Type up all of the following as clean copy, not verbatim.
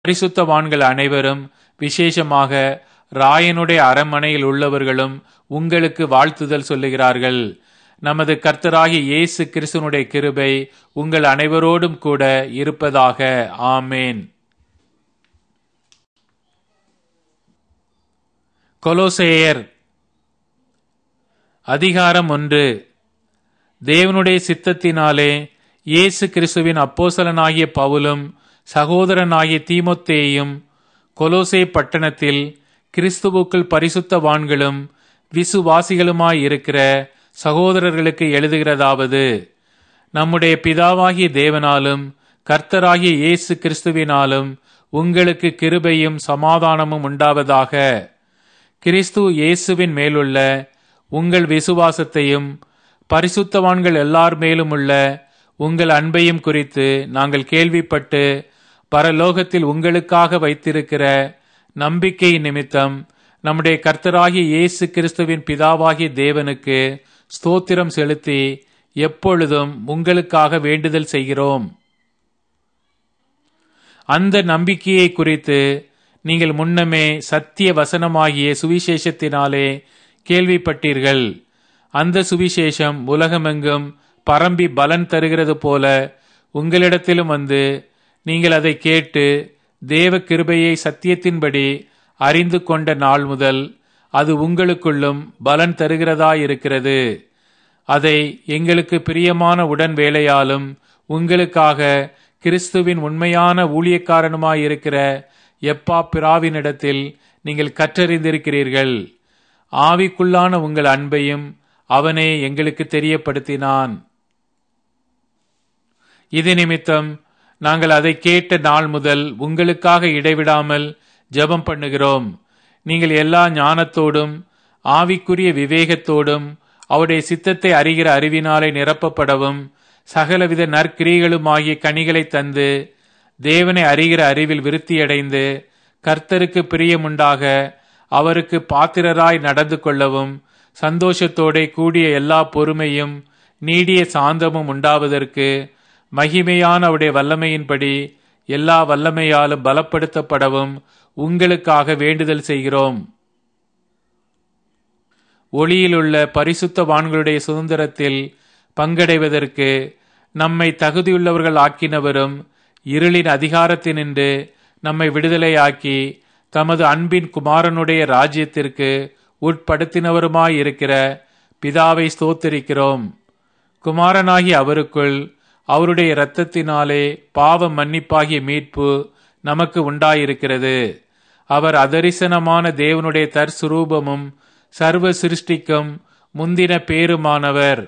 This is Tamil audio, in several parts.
பரிசுத்தவான்கள் அனைவரும், விசேஷமாக ராயனுடைய அரண்மனையில் உள்ளவர்களும் உங்களுக்கு வாழ்த்துதல் சொல்லுகிறார்கள். நமது கர்த்தராகிய இயேசு கிறிஸ்துவினுடைய கிருபை உங்கள் அனைவரோடும் கூட இருப்பதாக. ஆமேன். கொலோசேயர் அதிகாரம் 1. தேவனுடைய சித்தத்தினாலே இயேசு கிறிஸ்துவின் அப்போஸ்தலனாகிய பவுலும் சகோதரனாகிய தீமோத்தேயும் கொலோசே பட்டணத்தில் கிறிஸ்துவுக்குள் பரிசுத்தவான்களும் விசுவாசிகளுமாயிருக்கிற சகோதரர்களுக்கு எழுதுகிறதாவது: நம்முடைய பிதாவாகிய தேவனாலும் கர்த்தராகிய இயேசு கிறிஸ்துவினாலும் உங்களுக்கு கிருபையும் சமாதானமும் உண்டாவதாக. கிறிஸ்து இயேசுவின் மேலுள்ள உங்கள் விசுவாசத்தையும் பரிசுத்தவான்கள் எல்லார் மேலும் உள்ள உங்கள் அன்பையும் குறித்து நாங்கள் கேள்விப்பட்டு பரலோகத்தில் உங்களுக்காக வைத்திருக்கிற நம்பிக்கை நிமித்தம் நம்முடைய கர்த்தராகிய இயேசு கிறிஸ்துவின் பிதாவாகிய தேவனுக்கு ஸ்தோத்திரம் செலுத்தி எப்பொழுதும் உங்களுக்காக வேண்டுதல் செய்கிறோம். அந்த நம்பிக்கையை குறித்து நீங்கள் முன்னமே சத்திய வசனமாகிய சுவிசேஷத்தினாலே கேள்விப்பட்டீர்கள். அந்த சுவிசேஷம் உலகமெங்கும் பரம்பி பலன் தருகிறது போல உங்களிடத்திலும் வந்து நீங்கள் அதை கேட்டு தேவ கிருபையை சத்தியத்தின்படி அறிந்து கொண்ட நாள் முதல் அது உங்களுக்குள்ளும் பலன் தருகிறதாயிருக்கிறது. அதை எங்களுக்கு பிரியமான உடன் வேலையாலும் உங்களுக்காக கிறிஸ்துவின் உண்மையான ஊழியக்காரனுமாயிருக்கிற எப்பாப்பிராவினிடத்தில் நீங்கள் கற்றறிந்திருக்கிறீர்கள். ஆவிக்குள்ளான உங்கள் அன்பையும் அவனே எங்களுக்கு தெரியப்படுத்தினான். இது நிமித்தம் நாங்கள் அதை கேட்ட நாள் முதல் உங்களுக்காக இடைவிடாமல் ஜெபம் பண்ணுகிறோம். நீங்கள் எல்லா ஞானத்தோடும் ஆவிக்குரிய விவேகத்தோடும் அவருடைய சித்தத்தை அறிகிற அறிவினாலே நிரப்பப்படவும் சகலவித நற்கிரியைகளுமாகிய கனிகளை தந்து தேவனை அறிகிற அறிவில் விருத்தியடைந்து கர்த்தருக்கு பிரியமுண்டாக அவருக்கு பாத்திரராய் நடந்து கொள்ளவும் சந்தோஷத்தோടെ கூடிய எல்லா பொறுமையும் நீடிய சாந்தமும் உண்டாவதற்கு மகிமையான அவருடைய வல்லமையின்படி எல்லா வல்லமையாலும் பலப்படுத்தப்படவும் உங்களுக்காக வேண்டுதல் செய்கிறோம். ஒளியிலுள்ள பரிசுத்தவான்களுடைய சுதந்திரத்தில் பங்கடைவதற்கு நம்மை தகுதியுள்ளவர்கள் ஆக்கினவரும் இருளின் அதிகாரத்தினின்று நம்மை விடுதலையாக்கி தமது அன்பின் குமாரனுடைய ராஜ்யத்திற்கு உட்படுத்தினவருமாயிருக்கிற பிதாவை ஸ்தோத்திரிக்கிறோம். குமாரனாகி அவருக்குள் அவருடைய இரத்தத்தினாலே பாவ மன்னிப்பாகிய மீட்பு நமக்கு உண்டாயிருக்கிறது. அவர் அதரிசனமான தேவனுடைய தற்சுரூபமும் சர்வ சிருஷ்டிக்கும் முந்தின பேருமானவர்.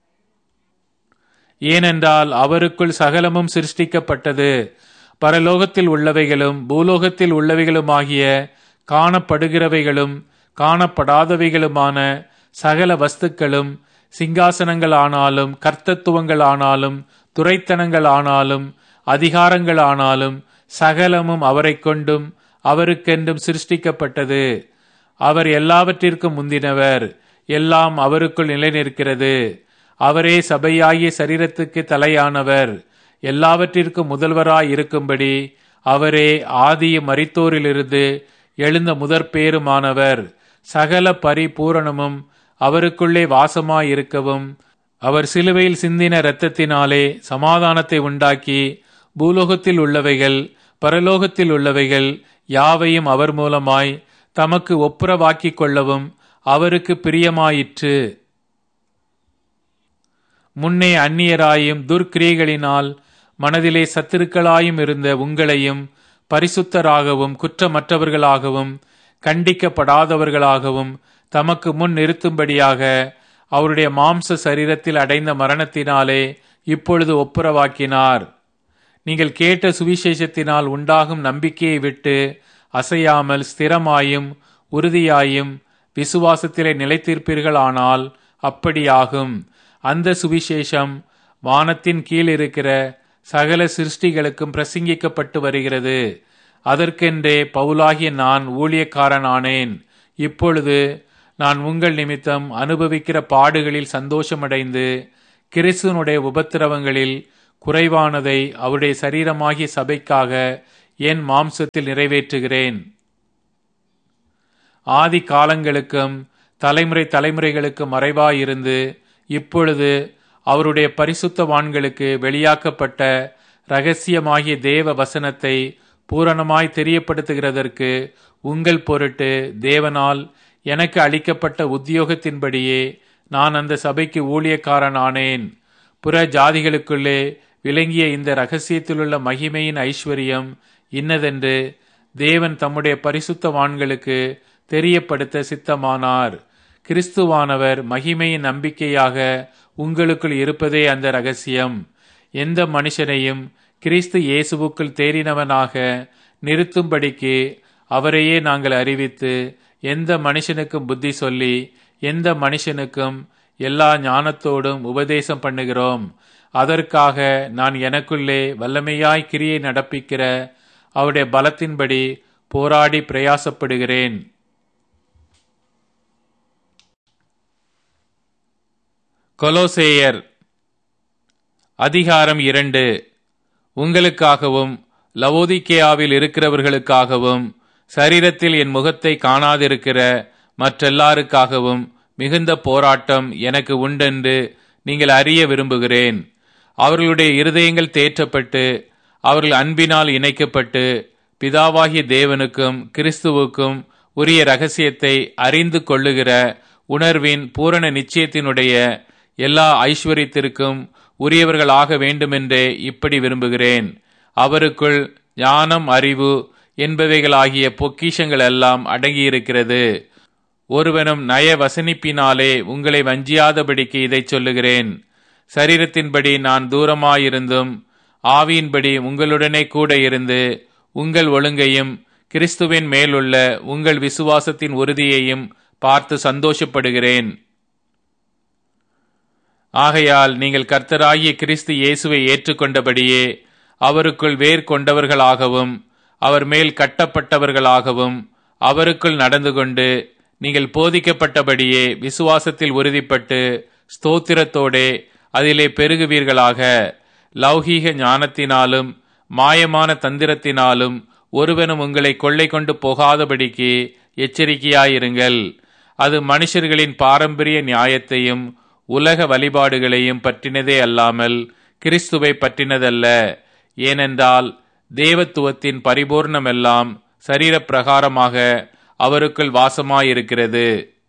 ஏனென்றால் அவருக்குள் சகலமும் சிருஷ்டிக்கப்பட்டது. பரலோகத்தில் உள்ளவைகளும் பூலோகத்தில் உள்ளவைகளுமாகிய காணப்படுகிறவைகளும் காணப்படாதவைகளுமான சகல வஸ்துக்களும் சிங்காசனங்கள் ஆனாலும் கர்த்தத்துவங்கள் ஆனாலும் துரைத்தனங்கள் ஆனாலும் அதிகாரங்கள் ஆனாலும் சகலமும் அவரை கொண்டும் அவருக்கென்றும் சிருஷ்டிக்கப்பட்டது. அவர் எல்லாவற்றிற்கும் முந்தினவர். எல்லாம் அவருக்குள் நிலைநிற்கிறது. அவரே சபையாகிய சரீரத்துக்கு தலையானவர். எல்லாவற்றிற்கும் முதல்வராய் இருக்கும்படி அவரே ஆதியும் மரித்தோரிலிருந்து எழுந்த முதற்பேருமானவர். சகல பரிபூரணமும் அவருக்குள்ளே வாசமாயிருக்கவும் அவர் சிலுவையில் சிந்தின இரத்தத்தினாலே சமாதானத்தை உண்டாக்கி பூலோகத்தில் உள்ளவைகள் பரலோகத்தில் உள்ளவைகள் யாவையும் அவர் மூலமாய் தமக்கு ஒப்புரவாக்கிக் கொள்ளவும் அவருக்கு பிரியமாயிற்று. முன்னே அந்நியராயும் துர்க்கிரியைகளினால் மனதிலே சத்துருக்களாயும் இருந்த உங்களையும் பரிசுத்தராகவும் குற்றமற்றவர்களாகவும் கண்டிக்கப்படாதவர்களாகவும் தமக்கு முன் நிறுத்தும்படியாக அவருடைய மாம்ச சரீரத்தில் அடைந்த மரணத்தினாலே இப்பொழுது ஒப்புரவாக்கினார். நீங்கள் கேட்ட சுவிசேஷத்தினால் உண்டாகும் நம்பிக்கையை விட்டு அசையாமல் ஸ்திரமாயும் உறுதியாயும் விசுவாசத்திலே நிலைத்திருப்பீர்களானால் அப்படியாகும். அந்த சுவிசேஷம் வானத்தின் கீழ் இருக்கிற சகல சிருஷ்டிகளுக்கும் பிரசங்கிக்கப்பட்டு வருகிறது. அதற்கென்றே பவுலாகிய நான் ஊழியக்காரன் ஆனேன். இப்பொழுது நான் உங்கள் நிமித்தம் அனுபவிக்கிற பாடுகளில் சந்தோஷமடைந்து கிறிஸ்துவனுடைய உபத்திரவங்களில் குறைவானதை அவருடைய சரீரமாகிய சபைக்காக என் மாம்சத்தில் நிறைவேற்றுகிறேன். ஆதி காலங்களுக்கும் தலைமுறை தலைமுறைகளுக்கும் மறைவாயிருந்து இப்பொழுது அவருடைய பரிசுத்தவான்களுக்கு வெளியாக்கப்பட்ட இரகசியமாகிய தேவ வசனத்தை பூரணமாய் தெரியப்படுத்துகிறதற்கு உங்கள் பொருட்டு தேவனால் எனக்கு அளிக்கப்பட்ட உத்தியோகத்தின்படியே நான் அந்த சபைக்கு ஊழியக்காரன் ஆனேன். புற ஜாதிகளுக்குள்ளே விளங்கிய இந்த இரகசியத்திலுள்ள மகிமையின் ஐஸ்வர்யம் இன்னதென்று தேவன் தம்முடைய பரிசுத்தவான்களுக்கு தெரியப்படுத்த சித்தமானார். கிறிஸ்துவானவர் மகிமையின் நம்பிக்கையாக உங்களுக்குள் இருப்பதே அந்த இரகசியம். எந்த மனுஷனையும் கிறிஸ்து இயேசுவுக்குள் தேறினவனாக நிறுத்தும்படிக்கு அவரையே நாங்கள் அறிவித்து, எந்த மனுஷனுக்கும் புத்தி சொல்லி, எந்த மனுஷனுக்கும் எல்லா ஞானத்தோடும் உபதேசம் பண்ணுகிறோம். அதற்காக நான் எனக்குள்ளே வல்லமையாய் கிரியை நடப்பிக்கிற அவருடைய பலத்தின்படி போராடி பிரயாசப்படுகிறேன். கொலோசேயர் அதிகாரம் 2. உங்களுக்காகவும் லவோதிக்கேயாவில் இருக்கிறவர்களுக்காகவும் சரீரத்தில் என் முகத்தை காணாதிருக்கிற மற்றெல்லாருக்காகவும் மிகுந்த போராட்டம் எனக்கு உண்டென்று நீங்கள் அறிய விரும்புகிறேன். அவர்களுடைய இருதயங்கள் தேற்றப்பட்டு அவர்கள் அன்பினால் இணைக்கப்பட்டு பிதாவாகிய தேவனுக்கும் கிறிஸ்துவுக்கும் உரிய இரகசியத்தை அறிந்து கொள்ளுகிற உணர்வின் பூரண நிச்சயத்தினுடைய எல்லா ஐஸ்வர்யத்திற்கும் உரியவர்களாக வேண்டுமென்றே இப்படி விரும்புகிறேன். அவருக்குள் ஞானம், அறிவு என்பவைகளாகிய பொக்கிஷங்கள் எல்லாம் அடங்கியிருக்கிறது. ஒருவனும் நய வசனிப்பினாலே உங்களை வஞ்சியாதபடிக்கு இதை சொல்லுகிறேன். சரீரத்தின்படி நான் தூரமாயிருந்தும் ஆவியின்படி உங்களுடனே கூட இருந்து உங்கள் ஒழுங்கையும் கிறிஸ்துவின் மேலுள்ள உங்கள் விசுவாசத்தின் உறுதியையும் பார்த்து சந்தோஷப்படுகிறேன். ஆகையால் நீங்கள் கர்த்தராகிய கிறிஸ்து இயேசுவை ஏற்றுக்கொண்டபடியே அவருக்குள் வேர் கொண்டவர்களாகவும் அவர் மேல் கட்டப்பட்டவர்களாகவும் அவருக்குள் நடந்து கொண்டு நீங்கள் போதிக்கப்பட்டபடியே விசுவாசத்தில் உறுதிப்பட்டு ஸ்தோத்திரத்தோடே அதிலே பெருகுவீர்களாக. லௌகீக ஞானத்தினாலும் மாயமான தந்திரத்தினாலும் ஒருவனும் உங்களை கொள்ளை கொண்டு போகாதபடிக்கு எச்சரிக்கையாயிருங்கள். அது மனுஷர்களின் பாரம்பரிய நியாயத்தையும் உலக வழிபாடுகளையும் பற்றினதே அல்லாமல் கிறிஸ்துவை பற்றினதல்ல. ஏனென்றால் தேவத்துவத்தின் பரிபூர்ணமெல்லாம் சரீர பிரகாரமாக அவருக்குள் வாசமாயிருக்கிறது.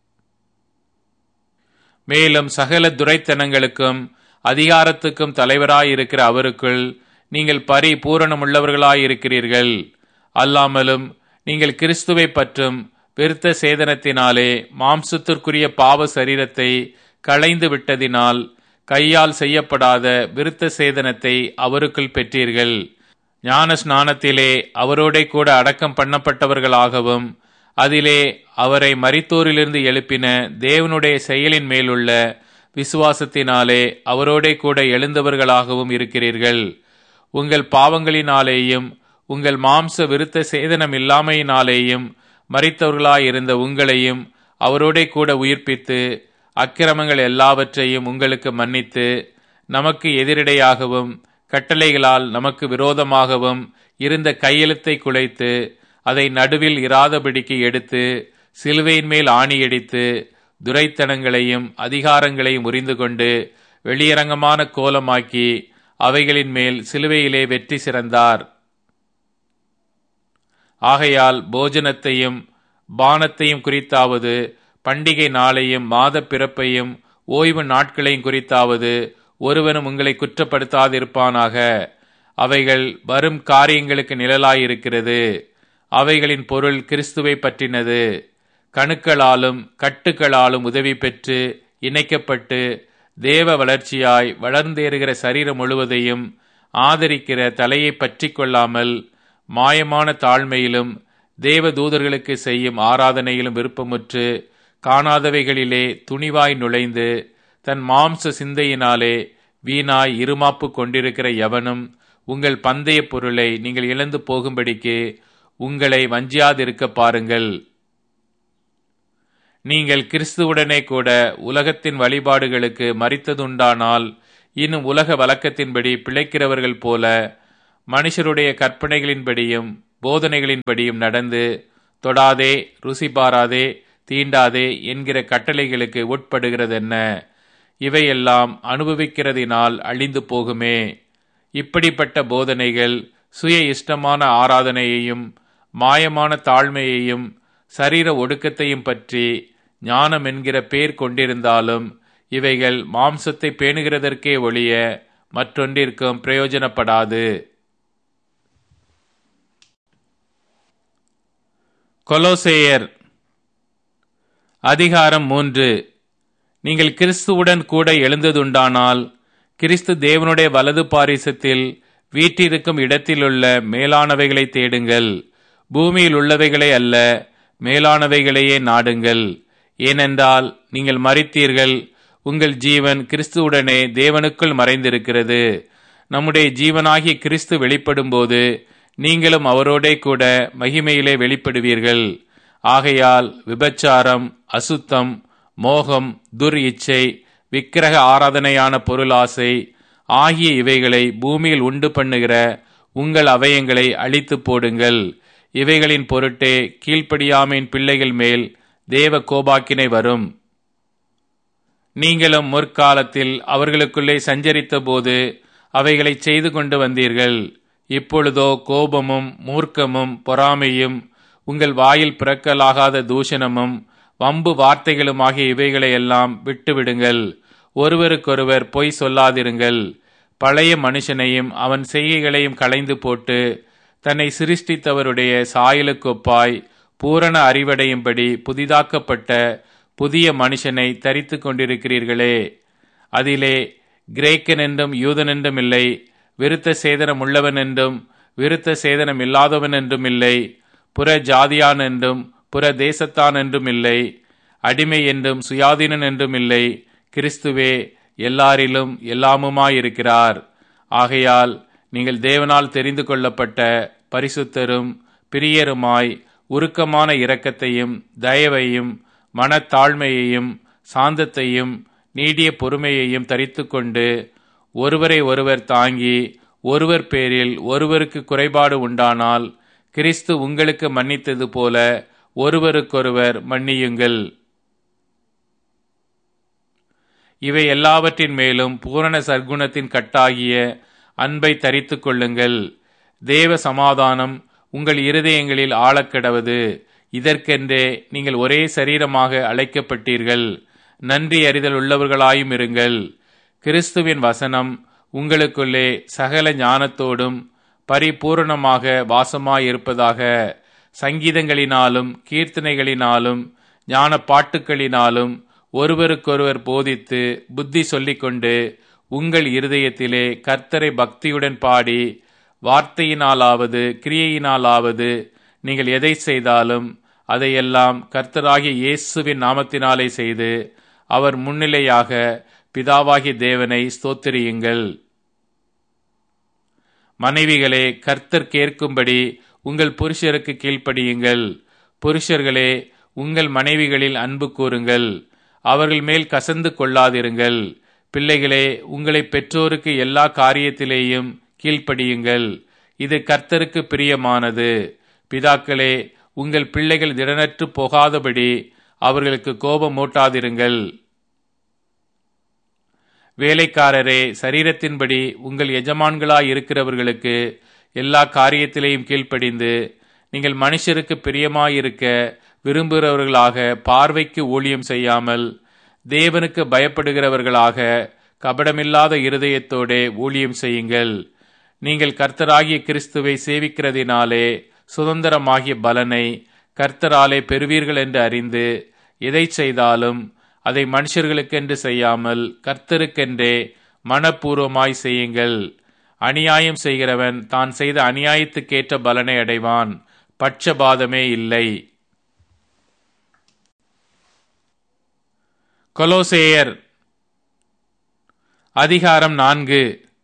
மேலும் சகல துரைத்தனங்களுக்கும் அதிகாரத்துக்கும் தலைவராயிருக்கிற அவருக்குள் நீங்கள் பரிபூரணமுள்ளவர்களாயிருக்கிறீர்கள். அல்லாமலும் நீங்கள் கிறிஸ்துவை பற்றும் விருத்த சேதனத்தினாலே மாம்சத்திற்குரிய பாவ சரீரத்தை களைந்து விட்டதினால் கையால் செய்யப்படாத விருத்த சேதனத்தை அவருக்குள் பெற்றீர்கள். ஞான ஸ்நானத்திலே அவரோடே கூட அடக்கம் பண்ணப்பட்டவர்களாகவும் அதிலே அவரை மரித்தோரிலிருந்து எழுப்பின தேவனுடைய செயலின் மேலுள்ள விசுவாசத்தினாலே அவரோடே கூட எழுந்தவர்களாகவும் இருக்கிறீர்கள். உங்கள் பாவங்களினாலேயும் உங்கள் மாம்ச விருத்த சேதனம் இல்லாமையினாலேயும் மரித்தவர்களாயிருந்த உங்களையும் அவரோடே கூட உயிர்ப்பித்து அக்கிரமங்கள் எல்லாவற்றையும் உங்களுக்கு மன்னித்து நமக்கு எதிரிடையாகவும் கட்டளைகளால் நமக்கு விரோதமாகவும் இருந்த கையெழுத்தை குலைத்து அதை நடுவில் இராதபடிக்கு எடுத்து சிலுவையின் மேல் ஆணியடித்து துரைத்தனங்களையும் அதிகாரங்களையும் முறிந்து கொண்டு வெளியரங்கமான கோலமாக்கி அவைகளின் மேல் சிலுவையிலே வெற்றி சிறந்தார். ஆகையால் போஜனத்தையும் பானத்தையும் குறித்தாவது பண்டிகை நாளையும் மாத பிறப்பையும் ஓய்வு நாட்களையும் குறித்தாவது ஒருவனும் உங்களை குற்றப்படுத்தாதிருப்பானாக. அவைகள் வரும் காரியங்களுக்கு நிழலாயிருக்கிறது. அவைகளின் பொருள் கிறிஸ்துவை பற்றினது. கணுக்களாலும் கட்டுக்களாலும் உதவி பெற்று இணைக்கப்பட்டு தேவ வளர்ச்சியாய் வளர்ந்தேறுகிற சரீரம் முழுவதையும் ஆதரிக்கிற தலையை பற்றி கொள்ளாமல் மாயமான தாழ்மையிலும் தேவ தூதர்களுக்கு செய்யும் ஆராதனையிலும் விருப்பமுற்று காணாதவைகளிலே துணிவாய் நுழைந்து தன் மாம்ச சிந்தையினாலே வீணாய் இருமாப்பு கொண்டிருக்கிற எவனும் உங்கள் பந்தய பொருளை நீங்கள் இழந்து போகும்படிக்கு உங்களை வஞ்சியாதிருக்க பாருங்கள். நீங்கள் கிறிஸ்துவுடனே கூட உலகத்தின் வழிபாடுகளுக்கு மரித்ததுண்டானால் இன்னும் உலக வழக்கத்தின்படி பிழைக்கிறவர்கள் போல மனுஷருடைய கற்பனைகளின்படியும் போதனைகளின்படியும் நடந்து தொடாதே, ருசி பாராதே, தீண்டாதே என்கிற கட்டளைகளுக்கு உட்படுகிறதென்ன? இவையெல்லாம் அனுபவிக்கிறதினால் அழிந்து போகுமே. இப்படிப்பட்ட போதனைகள் சுய இஷ்டமான ஆராதனையையும் மாயமான தாழ்மையையும் சரீர ஒடுக்கத்தையும் பற்றி ஞானம் என்கிற பேர் கொண்டிருந்தாலும் இவைகள் மாம்சத்தை பேணுகிறதற்கே ஒழிய மற்றொன்றிற்கும் பிரயோஜனப்படாது. கொலோசேயர் அதிகாரம் 3. நீங்கள் கிறிஸ்துவுடன் கூட எழுந்ததுண்டானால் கிறிஸ்து தேவனுடைய வலது பாரிசத்தில் வீற்றிருக்கும் இடத்திலுள்ள மேலானவைகளை தேடுங்கள். பூமியில் உள்ளவைகளை அல்ல, மேலானவைகளையே நாடுங்கள். ஏனென்றால் நீங்கள் மரித்தீர்கள், உங்கள் ஜீவன் கிறிஸ்துவுடனே தேவனுக்குள் மறைந்திருக்கிறது. நம்முடைய ஜீவனாகிய கிறிஸ்து வெளிப்படும்போது நீங்களும் அவரோடே கூட மகிமையிலே வெளிப்படுவீர்கள். ஆகையால் விபச்சாரம், அசுத்தம், மோகம், துர் இச்சை, விக்கிரக ஆராதனையான பொருளாசை ஆகிய இவைகளை பூமியில் உண்டு பண்ணுகிற உங்கள் அவயங்களை அழித்து போடுங்கள். இவைகளின் பொருட்டே கீழ்ப்படியாமையின் பிள்ளைகள் மேல் தேவ கோபாக்கினை வரும். நீங்களும் முற்காலத்தில் அவர்களுக்குள்ளே சஞ்சரித்த போது அவைகளை செய்து கொண்டு வந்தீர்கள். இப்பொழுதோ கோபமும் மூர்க்கமும் பொறாமையும் உங்கள் வாயில் பிறக்கலாகாத தூஷணமும் வம்பு வார்த்தைகளுமாகிய இவைகளையெல்லாம் விட்டுவிடுங்கள். ஒருவருக்கொருவர் பொய் சொல்லாதிருங்கள். பழைய மனுஷனையும் அவன் செய்கைகளையும் களைந்து போட்டு தன்னை சிருஷ்டித்தவருடைய சாயலுக்கொப்பாய் பூரண அறிவடையும்படி புதிதாக்கப்பட்ட புதிய மனுஷனை தரித்து கொண்டிருக்கிறீர்களே. அதிலே கிரேக்கன் என்றும் யூதன் என்றும் இல்லை, விருத்த சேதனம் உள்ளவன் என்றும் விருத்த சேதனம் இல்லாதவன் என்றும் இல்லை, புற ஜாதியான் என்றும் புற தேசத்தான் என்றும் இல்லை, அடிமை என்றும் சுயாதீனன் என்றும் இல்லை, கிறிஸ்துவே எல்லாரிலும் எல்லாமுமாயிருக்கிறார். ஆகையால் நீங்கள் தேவனால் தெரிந்து கொள்ளப்பட்ட பரிசுத்தரும் பிரியருமாய் உருக்கமான இரக்கத்தையும் தயவையும் மனத்தாழ்மையையும் சாந்தத்தையும் நீடிய பொறுமையையும் தரித்து கொண்டு ஒருவரை ஒருவர் தாங்கி ஒருவர் பேரில் ஒருவருக்கு குறைபாடு உண்டானால் கிறிஸ்து உங்களுக்கு மன்னித்தது போல ஒருவருக்கொருவர் மன்னியுங்கள். இவை எல்லாவற்றின் மேலும் பூரண சற்குணத்தின் கட்டாகிய அன்பை தரித்து கொள்ளுங்கள். தேவ சமாதானம் உங்கள் இருதயங்களில் ஆழக்கடவது. இதற்கென்றே நீங்கள் ஒரே சரீரமாக அழைக்கப்பட்டீர்கள். நன்றி அறிதல் உள்ளவர்களாயும் இருங்கள். கிறிஸ்துவின் வசனம் உங்களுக்குள்ளே சகல ஞானத்தோடும் பரிபூரணமாக வாசமாயிருப்பதாக. சங்கீதங்களினாலும் கீர்த்தனைகளினாலும் ஞான பாட்டுக்களினாலும் ஒருவருக்கொருவர் போதித்து புத்தி சொல்லிக்கொண்டு உங்கள் இருதயத்திலே கர்த்தரை பக்தியுடன் பாடி வார்த்தையினாலாவது கிரியையினாலாவது நீங்கள் எதை செய்தாலும் அதையெல்லாம் கர்த்தராகிய இயேசுவின் நாமத்தினாலே செய்து அவர் முன்னிலையாக பிதாவாகிய தேவனை ஸ்தோத்திரியுங்கள். மனைவிகளே, கர்த்தர் கேட்கும்படி உங்கள் புருஷருக்கு கீழ்ப்படியுங்கள். புருஷர்களே, உங்கள் மனைவிகளில் அன்பு கூறுங்கள். அவர்கள் மேல் கசந்து கொள்ளாதிருங்கள். பிள்ளைகளே, உங்களை பெற்றோருக்கு எல்லா காரியத்திலேயும் கீழ்ப்படியுங்கள். இது கர்த்தருக்கு பிரியமானது. பிதாக்களே, உங்கள் பிள்ளைகள் திடனற்று போகாதபடி அவர்களுக்கு கோபம் மூட்டாதிருங்கள். வேலைக்காரரே, சரீரத்தின்படி உங்கள் எஜமான்களாய் இருக்கிறவர்களுக்கு எல்லா காரியத்திலேயும் கீழ்ப்படிந்து நீங்கள் மனுஷருக்கு பிரியமாயிருக்க விரும்புகிறவர்களாக பார்வைக்கு ஊழியம் செய்யாமல் தேவனுக்கு பயப்படுகிறவர்களாக கபடமில்லாத இருதயத்தோடே ஊழியம் செய்யுங்கள். நீங்கள் கர்த்தராகிய கிறிஸ்துவை சேவிக்கிறதினாலே சுதந்திரமாகிய பலனை கர்த்தராலே பெறுவீர்கள் என்று அறிந்து எதை செய்தாலும் அதை மனுஷர்களுக்கென்று செய்யாமல் கர்த்தருக்கென்றே மனப்பூர்வமாய் செய்யுங்கள். அநியாயம் செய்கிறவன் தான் செய்த அநியாயத்துக்கேற்ற பலனை அடைவான். பட்சபாதமே இல்லை. கொலோசேயர் அதிகாரம் 4.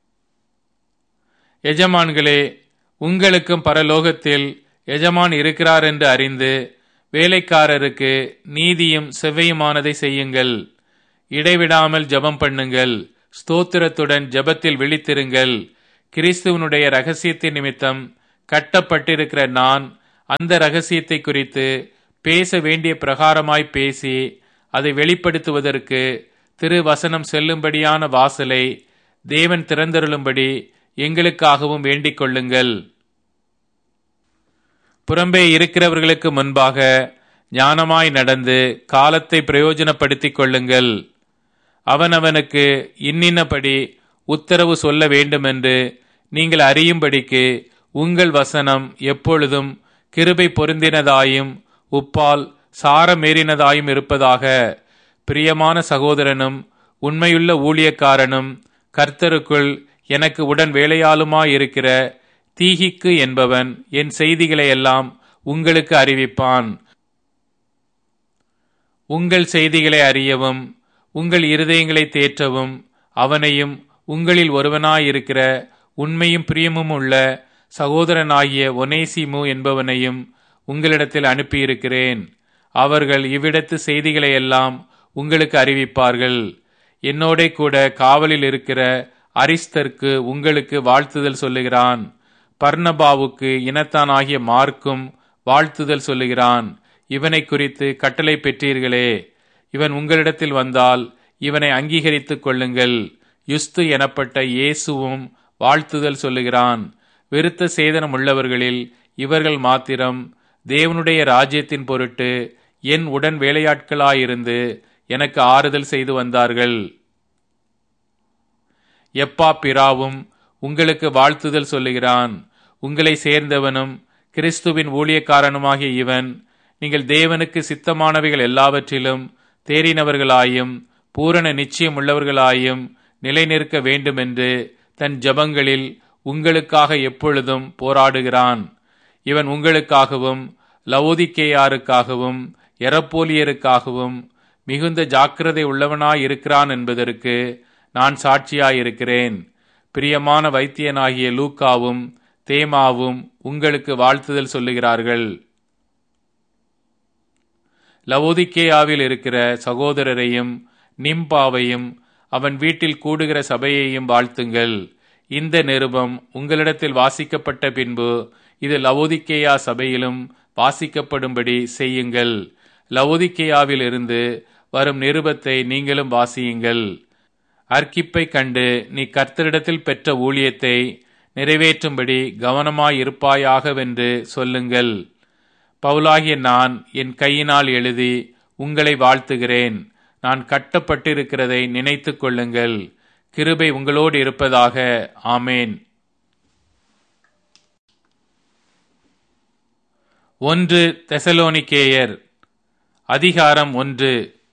எஜமான்களே, உங்களுக்கும் பரலோகத்தில் எஜமான் இருக்கிறார் என்று அறிந்து வேலைக்காரருக்கு நீதியும் செவ்வையுமானதை செய்யுங்கள். இடைவிடாமல் ஜெபம் பண்ணுங்கள். ஸ்தோத்திரத்துடன் ஜெபத்தில் விழித்திருங்கள். கிறிஸ்துவனுடைய இரகசியத்தின் நிமித்தம் கட்டப்பட்டிருக்கிற நான் அந்த இரகசியத்தை குறித்து பேச வேண்டிய பிரகாரமாய் பேசி அதை வெளிப்படுத்துவதற்கு திருவசனம் செல்லும்படியான வாசலை தேவன் திறந்தருளும்படி எங்களுக்காகவும் வேண்டிக் கொள்ளுங்கள். புறம்பே இருக்கிறவர்களுக்கு முன்பாக ஞானமாய் நடந்து காலத்தை பிரயோஜனப்படுத்திக் கொள்ளுங்கள். அவனவனுக்கு இன்னின்னபடி உத்தரவு சொல்ல வேண்டுமென்று நீங்கள் அறியும்படிக்கு உங்கள் வசனம் எப்பொழுதும் கிருபை பொருந்தினதாயும் உப்பால் சாரமேறினதாயும் இருப்பதாக. பிரியமான சகோதரனும் உண்மையுள்ள ஊழியக்காரனும் கர்த்தருக்குள் எனக்கு உடன் வேலையாளுமாயிருக்கிற தீகிக்கு என்பவன் என் செய்திகளை எல்லாம் உங்களுக்கு அறிவிப்பான். உங்கள் செய்திகளை அறியவும் உங்கள் இருதயங்களை தேற்றவும் அவனையும் உங்களில் ஒருவனாயிருக்கிற உண்மையும் பிரியமும் உள்ள சகோதரனாகிய ஒனேசிமு என்பவனையும் உங்களிடத்தில் அனுப்பியிருக்கிறேன். அவர்கள் இவ்விடத்து செய்திகளை எல்லாம் உங்களுக்கு அறிவிப்பார்கள். என்னோட கூட காவலில் இருக்கிற அரிஸ்தர்க்கு உங்களுக்கு வாழ்த்துதல் சொல்லுகிறான். பர்னபாவுக்கு இனத்தானாகிய மார்க்கும் வாழ்த்துதல் சொல்லுகிறான். இவனை குறித்து கட்டளை பெற்றீர்களே. இவன் உங்களிடத்தில் வந்தால் இவனை அங்கீகரித்துக் கொள்ளுங்கள். யுஸ்து எனப்பட்ட இயேசுவும் வாழ்த்துதல் சொல்லுகிறான். விருத்த சேதனம் உள்ளவர்களில் இவர்கள் மாத்திரம் தேவனுடைய ராஜ்யத்தின் பொருட்டு என் உடன் வேலையாட்களாயிருந்து எனக்கு ஆறுதல் செய்து வந்தார்கள். எப்பா பிராவும் உங்களுக்கு வாழ்த்துதல் சொல்லுகிறான். உங்களை சேர்ந்தவனும் கிறிஸ்துவின் ஊழியக்காரனுமாகிய இவன் நீங்கள் தேவனுக்கு சித்தமானவைகள் எல்லாவற்றிலும் தேறினவர்களாயும் பூரண நிச்சயம் உள்ளவர்களாயும் நிலை நிற்க வேண்டுமென்று தன் ஜபங்களில் உங்களுக்காக எப்பொழுதும் போராடுகிறான். இவன் உங்களுக்காகவும் லவோதிக்கேயாருக்காகவும் எரப்போலியருக்காகவும் மிகுந்த ஜாக்கிரதை உள்ளவனாயிருக்கிறான் என்பதற்கு நான் சாட்சியாயிருக்கிறேன். பிரியமான வைத்தியனாகிய லூக்காவும் தேமாவும் உங்களுக்கு வாழ்த்துதல் சொல்லுகிறார்கள். லவோதிக்கேயாவில் இருக்கிற சகோதரரையும் நிம்பாவையும் அவன் வீட்டில் கூடுகிற சபையையும் வாழ்த்துங்கள். இந்த நிருபம் உங்களிடத்தில் வாசிக்கப்பட்ட பின்பு இது லவோதிக்கேயா சபையிலும் வாசிக்கப்படும்படி செய்யுங்கள். லவோதிக்கேயாவில் இருந்து வரும் நிருபத்தை நீங்களும் வாசியுங்கள். அர்க்கிப்பை கண்டு நீ கர்த்தரிடத்தில் பெற்ற ஊழியத்தை நிறைவேற்றும்படி கவனமாயிருப்பாயாகவென்று சொல்லுங்கள். பவுலாகிய நான் என் கையினால் எழுதி உங்களை வாழ்த்துகிறேன். நான் கட்டப்பட்டிருக்கிறதை நினைத்துக் கொள்ளுங்கள். கிருபை உங்களோடு இருப்பதாக. ஆமேன். 1 தெசலோனிக்கேயர் அதிகாரம் 1.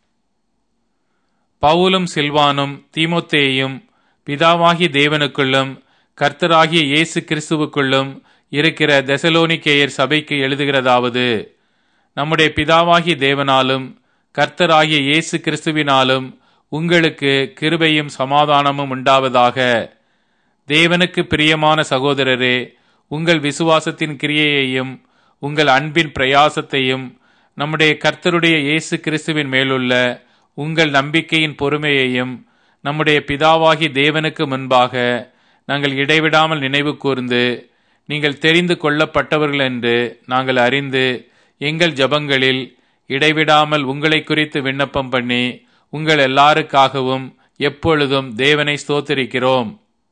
பவுலும் சில்வானும் தீமோத்தேயும் பிதாவாகிய தேவனுக்குள்ளும் கர்த்தராகிய இயேசு கிறிஸ்துவுக்குள்ளும் இருக்கிற தெசலோனிக்கேயர் சபைக்கு எழுதுகிறதாவது: நம்முடைய பிதாவாகிய தேவனாலும் கர்த்தராகிய இயேசு கிறிஸ்துவினாலும் உங்களுக்கு கிருபையும் சமாதானமும் உண்டாவதாக. தேவனுக்கு பிரியமான சகோதரரே, உங்கள் விசுவாசத்தின் கிரியையையும் உங்கள் அன்பின் பிரயாசத்தையும் நம்முடைய கர்த்தருடைய இயேசு கிறிஸ்துவின் மேலுள்ள உங்கள் நம்பிக்கையின் பொறுமையையும் நம்முடைய பிதாவாகி தேவனுக்கு முன்பாக நாங்கள் இடைவிடாமல் நினைவு கூர்ந்து, நீங்கள் தெரிந்து கொள்ளப்பட்டவர்கள் என்று நாங்கள் அறிந்து எங்கள் ஜபங்களில் இடைவிடாமல் உங்களை குறித்து விண்ணப்பம் பண்ணி உங்கள் எல்லாருக்காகவும் எப்பொழுதும் தேவனை ஸ்தோத்திரிக்கிறோம்.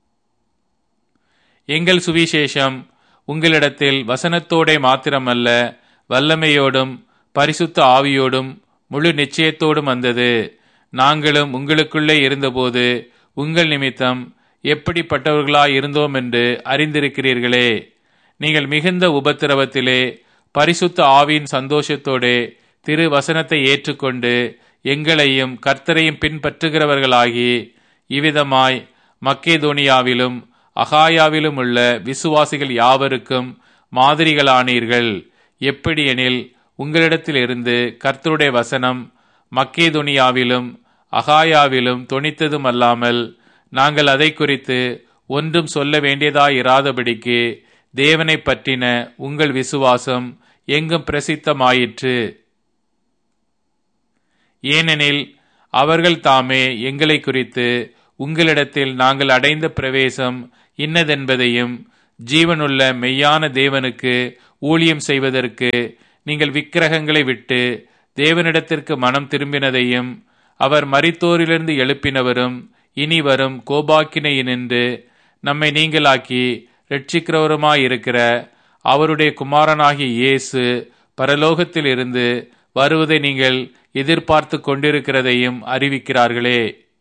எங்கள் சுவிசேஷம் உங்களிடத்தில் வசனத்தோடே மாத்திரமல்ல, வல்லமையோடும் பரிசுத்த ஆவியோடும் முழு நிச்சயத்தோடும் வந்தது. நாங்களும் உங்களுக்குள்ளே இருந்தபோது உங்கள் நிமித்தம் எப்படிப்பட்டவர்களாய் இருந்தோம் என்று அறிந்திருக்கிறீர்களே. நீங்கள் மிகுந்த உபத்திரவத்திலே பரிசுத்த ஆவியின் சந்தோஷத்தோடே திரு வசனத்தை ஏற்றுக்கொண்டு எங்களையும் கர்த்தரையும் பின்பற்றுகிறவர்களாகி இவ்விதமாய் மக்கேதோனியாவிலும் அகாயாவிலும் உள்ள விசுவாசிகள் யாவருக்கும் மாதிரிகளானீர்கள். எப்படியெனில் உங்களிடத்திலிருந்து கர்த்தருடைய வசனம் மக்கேதோனியாவிலும் அகாயாவிலும் தொனித்ததும் அல்லாமல் நாங்கள் அதை குறித்து ஒன்றும் சொல்ல வேண்டியதாயிராதபடிக்கு தேவனை பற்றின உங்கள் விசுவாசம் எங்கும் பிரசித்தமாயிற்று. ஏனெனில் அவர்கள் தாமே எங்களை குறித்து உங்களிடத்தில் நாங்கள் அடைந்த பிரவேசம் இன்னதென்பதையும், ஜீவனுள்ள மெய்யான தேவனுக்கு ஊழியம் செய்வதற்கு நீங்கள் விக்கிரகங்களை விட்டு தேவனிடத்திற்கு மனம் திரும்பினதையும், அவர் மரித்தோரிலிருந்து எழுப்பினவரும் இனி வரும் கோபாக்கினையினின்று நம்மை நீங்களாக்கி இரட்சிக்கிறவருமாயிருக்கிற அவருடைய குமாரனாகிய இயேசு பரலோகத்தில் இருந்து வருவதை நீங்கள் எதிர்பார்த்து கொண்டிருக்கிறதையும் அறிவிக்கிறார்களே.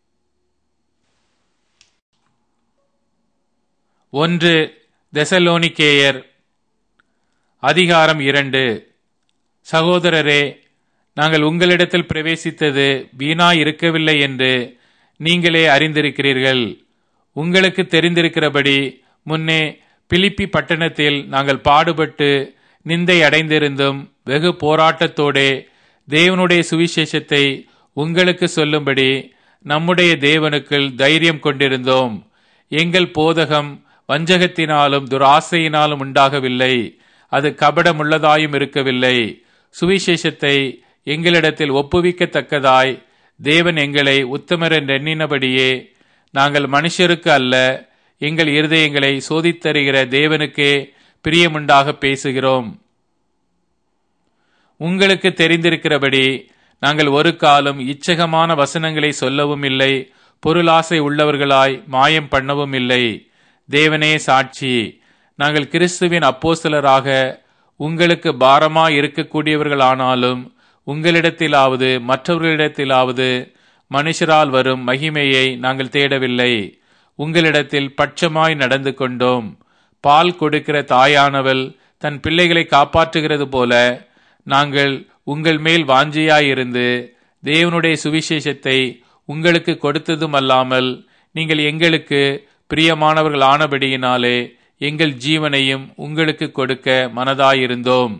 1 தெசலோனிக்கேயர் அதிகாரம் 2. சகோதரரே, நாங்கள் உங்களிடத்தில் பிரவேசித்தது வீணாய் இருக்கவில்லை என்று நீங்களே அறிந்திருக்கிறீர்கள். உங்களுக்கு தெரிந்திருக்கிறபடி முன்னே பிலிப்பி பட்டணத்தில் நாங்கள் பாடுபட்டு நிந்தை அடைந்திருந்தும் வெகு போராட்டத்தோடே தேவனுடைய சுவிசேஷத்தை உங்களுக்கு சொல்லும்படி நம்முடைய தேவனுக்குள் தைரியம் கொண்டிருந்தோம். எங்கள் போதகம் வஞ்சகத்தினாலும் துராசையினாலும் உண்டாகவில்லை, அது கபடமுள்ளதாயும் இருக்கவில்லை. சுவிசேஷத்தை எங்களிடத்தில் ஒப்புவிக்கத்தக்கதாய் தேவன் எங்களை உத்தமர் என்றெண்ணினபடியே நாங்கள் மனுஷருக்கு அல்ல, எங்கள் இருதயங்களை சோதித்தருகிற தேவனுக்கே பிரியமுண்டாக பேசுகிறோம். உங்களுக்கு தெரிந்திருக்கிறபடி நாங்கள் ஒரு காலம் இச்சகமான வசனங்களை சொல்லவும் இல்லை, பொருளாசை உள்ளவர்களாய் மாயம் பண்ணவும் இல்லை. தேவனே சாட்சி, நாங்கள் கிறிஸ்துவின் அப்போஸ்தலராக உங்களுக்கு பாரமாய் இருக்கக்கூடியவர்களானாலும் உங்களிடத்திலாவது மற்றவர்களிடத்திலாவது மனுஷரால் வரும் மகிமையை நாங்கள் தேடவில்லை. உங்களிடத்தில் பட்சமாய் நடந்து கொண்டோம். பால் கொடுக்கிற தாயானவள் தன் பிள்ளைகளை காப்பாற்றுகிறது போல நாங்கள் உங்கள் மேல் வாஞ்சியாயிருந்து தேவனுடைய சுவிசேஷத்தை உங்களுக்கு கொடுத்ததும் அல்லாமல் நீங்கள் எங்களுக்கு பிரியமானவர்கள் ஆனபடியினாலே எங்கள் ஜீவனையும் உங்களுக்கு கொடுக்க மனதாயிருந்தோம்.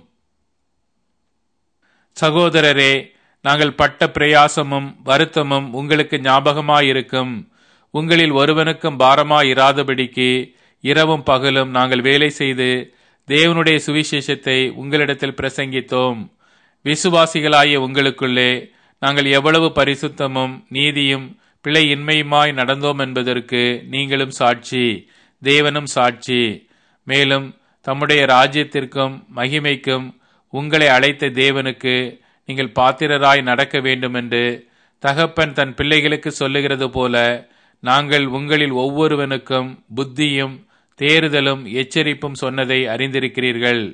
சகோதரரே, நாங்கள் பட்ட பிரயாசமும் வருத்தமும் உங்களுக்கு ஞாபகமாயிருக்கும். உங்களில் ஒருவனுக்கும் பாரமாயிராதபடிக்கு இரவும் பகலும் நாங்கள் வேலை செய்து தேவனுடைய சுவிசேஷத்தை உங்களிடத்தில் பிரசங்கித்தோம். விசுவாசிகளாகிய உங்களுக்குள்ளே நாங்கள் எவ்வளவு பரிசுத்தமும் நீதியும் பிழையின்மையுமாய் நடந்தோம் என்பதற்கு நீங்களும் சாட்சி, தேவனும் சாட்சி. மேலும் தம்முடைய ராஜ்யத்திற்கும் மகிமைக்கும் உங்களை அழைத்த தேவனுக்கு நீங்கள் பாத்திரராய் நடக்க வேண்டும் என்று தகப்பன் தன் பிள்ளைகளுக்கு சொல்லுகிறது போல நாங்கள் உங்களில் ஒவ்வொருவனுக்கும் புத்தியும் தேறுதலும் எச்சரிப்பும் சொன்னதை அறிந்திருக்கிறீர்கள்.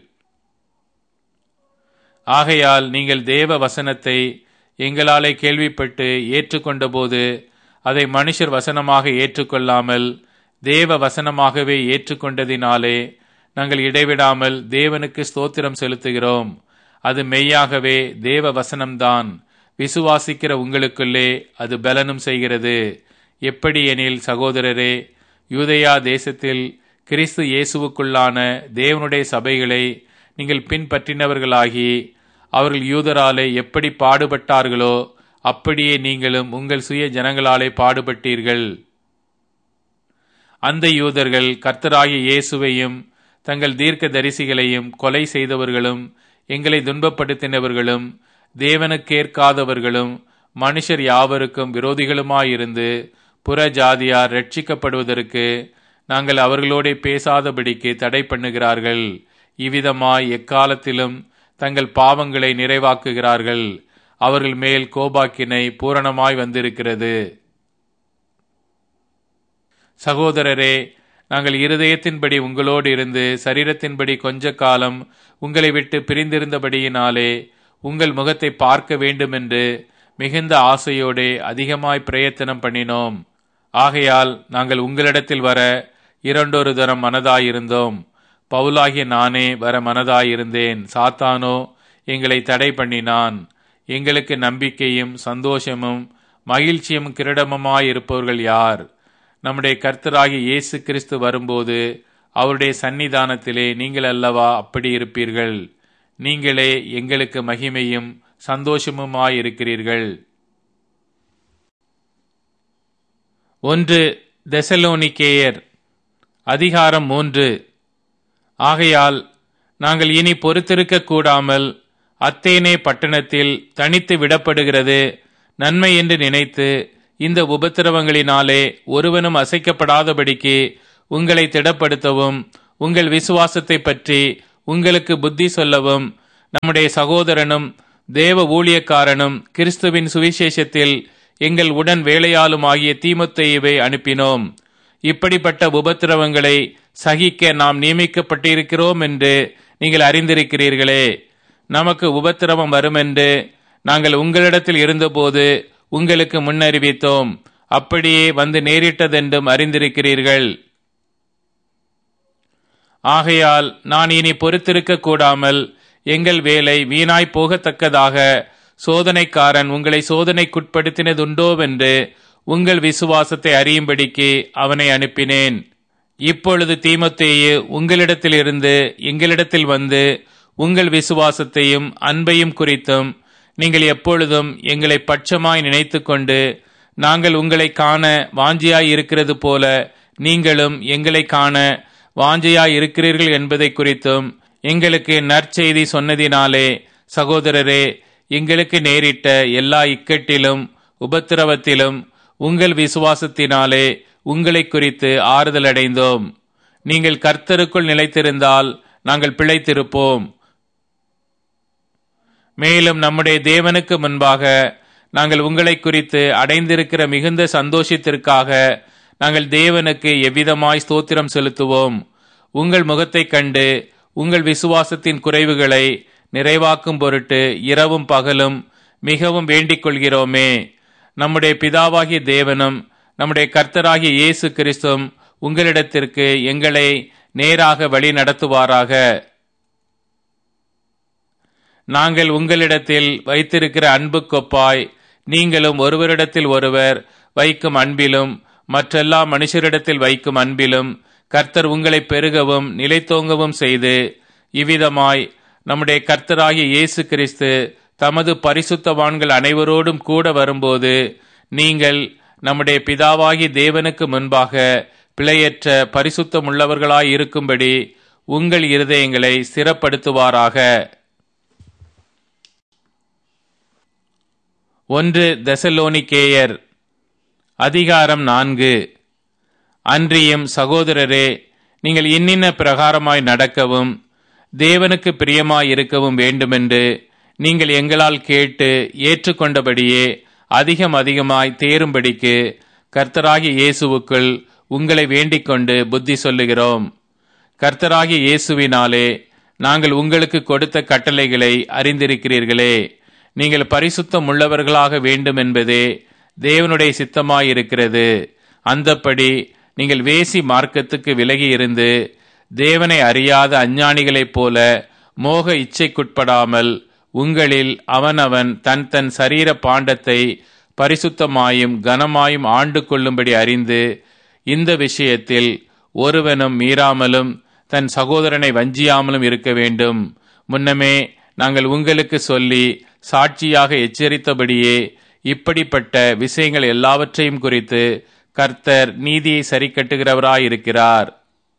ஆகையால் நீங்கள் தேவ வசனத்தை எங்களாலே கேள்விப்பட்டு ஏற்றுக்கொண்ட போது அதை மனுஷர் வசனமாக ஏற்றுக்கொள்ளாமல் தேவ வசனமாகவே ஏற்றுக்கொண்டதினாலே நாங்கள் இடைவிடாமல் தேவனுக்கு ஸ்தோத்திரம் செலுத்துகிறோம். அது மெய்யாகவே தேவ வசனம்தான். விசுவாசிக்கிற உங்களுக்குள்ளே அது பலனும் செய்கிறது. எப்படி எனில், சகோதரரே, யூதேயா தேசத்தில் கிறிஸ்து இயேசுவுக்குள்ளான தேவனுடைய சபைகளை நீங்கள் பின்பற்றினவர்களாகி அவர்கள் யூதராலே எப்படி பாடுபட்டார்களோ அப்படியே நீங்களும் உங்கள் சுய ஜனங்களாலே பாடுபட்டீர்கள். அந்த யூதர்கள் கர்த்தராகிய இயேசுவையும் தங்கள் தீர்க்க தரிசிகளையும் கொலை செய்தவர்களும் எங்களை துன்பப்படுத்தினவர்களும் தேவனுக்கேற்காதவர்களும் மனுஷர் யாவருக்கும் விரோதிகளுமாயிருந்து புற ஜாதியார் ரட்சிக்கப்படுவதற்கு நாங்கள் அவர்களோட பேசாதபடிக்கு தடை பண்ணுகிறார்கள். இவ்விதமாய் எக்காலத்திலும் தங்கள் பாவங்களை நிறைவாக்குகிறார்கள். அவர்கள் மேல் கோபாக்கினை பூரணமாய் வந்திருக்கிறது. சகோதரரே, நாங்கள் இருதயத்தின்படி உங்களோடு இருந்து சரீரத்தின்படி கொஞ்ச காலம் உங்களை விட்டு பிரிந்திருந்தபடியினாலே உங்கள் முகத்தை பார்க்க வேண்டுமென்று மிகுந்த ஆசையோடே அதிகமாய் பிரயத்தனம் பண்ணினோம். ஆகையால் நாங்கள் உங்களிடத்தில் வர இரண்டொரு தரம் மனதாயிருந்தோம். பவுலாகிய நானே வர மனதாயிருந்தேன். சாத்தானோ எங்களை தடை பண்ணினான். எங்களுக்கு நம்பிக்கையும் சந்தோஷமும் மகிழ்ச்சியும் கிரீடமுமாயிருப்பவர்கள் யார்? நம்முடைய கர்த்தராகிய இயேசு கிறிஸ்து வரும்போது அவருடைய சன்னிதானத்திலே நீங்கள் அல்லவா அப்படி இருப்பீர்கள். நீங்களே எங்களுக்கு மகிமையும் சந்தோஷமுமாயிருக்கிறீர்கள். 1 தெசலோனிக்கேயர் அதிகாரம் 3. ஆகையால் நாங்கள் இனி பொறுத்திருக்க கூடாமல் அத்தேனே பட்டணத்தில் தனித்து விடப்படுகிறது நன்மை என்று நினைத்து இந்த உபத்திரவங்களினாலே ஒருவனும் அசைக்கப்படாதபடிக்கு உங்களை திடப்படுத்தவும் உங்கள் விசுவாசத்தை பற்றி உங்களுக்கு புத்தி சொல்லவும் நம்முடைய சகோதரனும் தேவ ஊழியக்காரனும் கிறிஸ்துவின் சுவிசேஷத்தில் எங்கள் உடன் வேலையாளும் ஆகிய தீமோத்தேயுவை அனுப்பினோம். இப்படிப்பட்ட உபத்திரவங்களை சகிக்க நாம் நியமிக்கப்பட்டிருக்கிறோம் என்று நீங்கள் அறிந்திருக்கிறீர்களே. நமக்கு உபத்திரவம் வருமென்று நாங்கள் உங்களிடத்தில் இருந்தபோது உங்களுக்கு முன்னறிவித்தோம். அப்படியே வந்து நேரிட்டதென்றும் அறிந்திருக்கிறீர்கள். ஆகையால் நான் இனி பொறுத்திருக்க கூடாமல் எங்கள் வேலை வீணாய் போகத்தக்கதாக சோதனைக்காரன் உங்களை சோதனைக்குட்படுத்தினதுண்டோவென்று உங்கள் விசுவாசத்தை அறியும்படிக்கு அவனை அனுப்பினேன். இப்பொழுது தீமோத்தேயு உங்களிடத்திலிருந்து எங்களிடத்தில் வந்து உங்கள் விசுவாசத்தையும் அன்பையும் குறித்தும் நீங்கள் எப்பொழுதும் எங்களை பட்சமாய் நினைத்து கொண்டு நாங்கள் உங்களை காண வாஞ்சியாய் இருக்கிறது போல நீங்களும் எங்களை காண வாஞ்சையாய் இருக்கிறீர்கள் என்பதை குறித்தும் எங்களுக்கு நற்செய்தி சொன்னதினாலே, சகோதரரே, எங்களுக்கு நேரிட்ட எல்லா இக்கட்டிலும் உபத்திரவத்திலும் உங்கள் விசுவாசத்தினாலே உங்களை குறித்து ஆறுதல் அடைந்தோம். நீங்கள் கர்த்தருக்குள் நிலைத்திருந்தால் நாங்கள் பிழைத்திருப்போம். மேலும் நம்முடைய தேவனுக்கு முன்பாக நாங்கள் உங்களை குறித்து அடைந்திருக்கிற மிகுந்த சந்தோஷத்திற்காக நாங்கள் தேவனுக்கு எவ்விதமாய் ஸ்தோத்திரம் செலுத்துவோம். உங்கள் முகத்தை கண்டு உங்கள் விசுவாசத்தின் குறைவுகளை நிறைவாக்கும் பொருட்டு இரவும் பகலும் மிகவும் வேண்டிக் கொள்கிறோமே. நம்முடைய பிதாவாகிய தேவனும் நம்முடைய கர்த்தராகிய இயேசு கிறிஸ்துவும் உங்களிடத்திற்கு எங்களை நேராக வழி நடத்துவாராக. நாங்கள் உங்களிடத்தில் வைத்திருக்கிற அன்பு கொப்பாய் நீங்களும் ஒருவரிடத்தில் ஒருவர் வைக்கும் அன்பிலும் மற்றெல்லா மனுஷரிடத்தில் வைக்கும் அன்பிலும் கர்த்தர் உங்களை பெருகவும் நிலைத்தோங்கவும் செய்து இவ்விதமாய் நம்முடைய கர்த்தராகிய இயேசு கிறிஸ்து தமது பரிசுத்தவான்கள் அனைவரோடும் கூட வரும்போது நீங்கள் நம்முடைய பிதாவாகிய தேவனுக்கு முன்பாக பிழையற்ற பரிசுத்தமுள்ளவர்களாய் இருக்கும்படி உங்கள் இருதயங்களை ஸ்திரப்படுத்துவாராக. 1 தெசலோனிக்கேயர் அதிகாரம் 4. அன்றியும் சகோதரரே, நீங்கள் இன்னின்ன பிரகாரமாய் நடக்கவும் தேவனுக்கு பிரியமாய் இருக்கவும் வேண்டுமென்று நீங்கள் எங்களால் கேட்டு ஏற்றுக்கொண்டபடியே அதிகமாய் தேரும்படிக்கு கர்த்தராகிய இயேசுவுக்குள் உங்களை வேண்டிக் கொண்டு புத்தி சொல்லுகிறோம். கர்த்தராகிய இயேசுவினாலே நாங்கள் உங்களுக்கு கொடுத்த கட்டளைகளை அறிந்திருக்கிறீர்களே. நீங்கள் பரிசுத்தம் உள்ளவர்களாக வேண்டும் என்பதே தேவனுடைய சித்தமாயிருக்கிறது. அந்தப்படி நீங்கள் வேசி மார்க்கத்துக்கு விலகி இருந்து தேவனை அறியாத அஞ்ஞானிகளைப் போல மோக இச்சைக்குட்படாமல் உங்களில் அவனவன் தன் தன் சரீர பாண்டத்தை பரிசுத்தமாயும் கனமாயும் ஆண்டு கொள்ளும்படி அறிந்து இந்த விஷயத்தில் ஒருவனும் மீறாமலும் தன் சகோதரனை வஞ்சியாமலும் இருக்க வேண்டும். முன்னமே நாங்கள் உங்களுக்கு சொல்லி சாட்சியாக எச்சரித்தபடியே இப்படிப்பட்ட விஷயங்கள் எல்லாவற்றையும் குறித்து கர்த்தர் நீதியை சரிக்கட்டுகிறவராயிருக்கிறார்.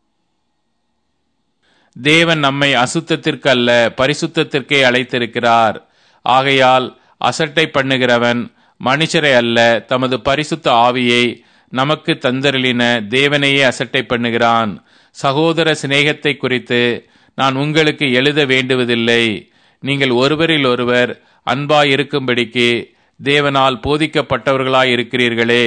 தேவன் நம்மை அசுத்தத்திற்கு அல்ல பரிசுத்தத்திற்கே அழைத்திருக்கிறார். ஆகையால் அசட்டை பண்ணுகிறவன் மனுஷரை அல்ல தமது பரிசுத்த ஆவியை நமக்கு தந்தருளின தேவனையே அசட்டை பண்ணுகிறான். சகோதர சிநேகத்தை குறித்து நான் உங்களுக்கு எழுத வேண்டுவதில்லை. நீங்கள் ஒருவரில் ஒருவர் அன்பாயிருக்கும்படிக்கு தேவனால் போதிக்கப்பட்டவர்களாயிருக்கிறீர்களே.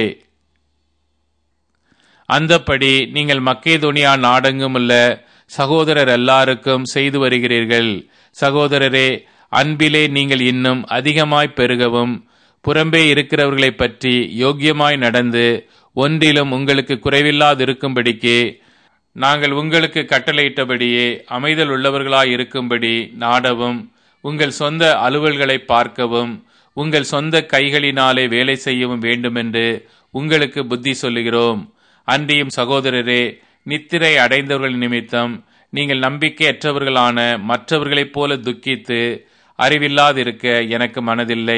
அந்தப்படி நீங்கள் மக்கேதோனியா நாடெங்கும் உள்ள சகோதரர் எல்லாருக்கும் செய்து வருகிறீர்கள். சகோதரரே, அன்பிலே நீங்கள் இன்னும் அதிகமாய் பெருகவும் புறம்பே இருக்கிறவர்களை பற்றி யோக்கியமாய் நடந்து ஒன்றிலும் உங்களுக்கு குறைவில்லாதிருக்கும்படிக்கு நாங்கள் உங்களுக்கு கட்டளையிட்டபடியே அமைதல் உள்ளவர்களாய் இருக்கும்படி நாடவும் உங்கள் சொந்த அலுவல்களை பார்க்கவும் உங்கள் சொந்த கைகளினாலே வேலை செய்யவும் வேண்டுமென்று உங்களுக்கு புத்தி சொல்லுகிறோம். அன்றியும் சகோதரரே, நித்திரை அடைந்தவர்கள் நிமித்தம் நீங்கள் நம்பிக்கையற்றவர்களான மற்றவர்களைப் போல துக்கித்து அறிவில்லாதிருக்க எனக்கு மனதில்லை.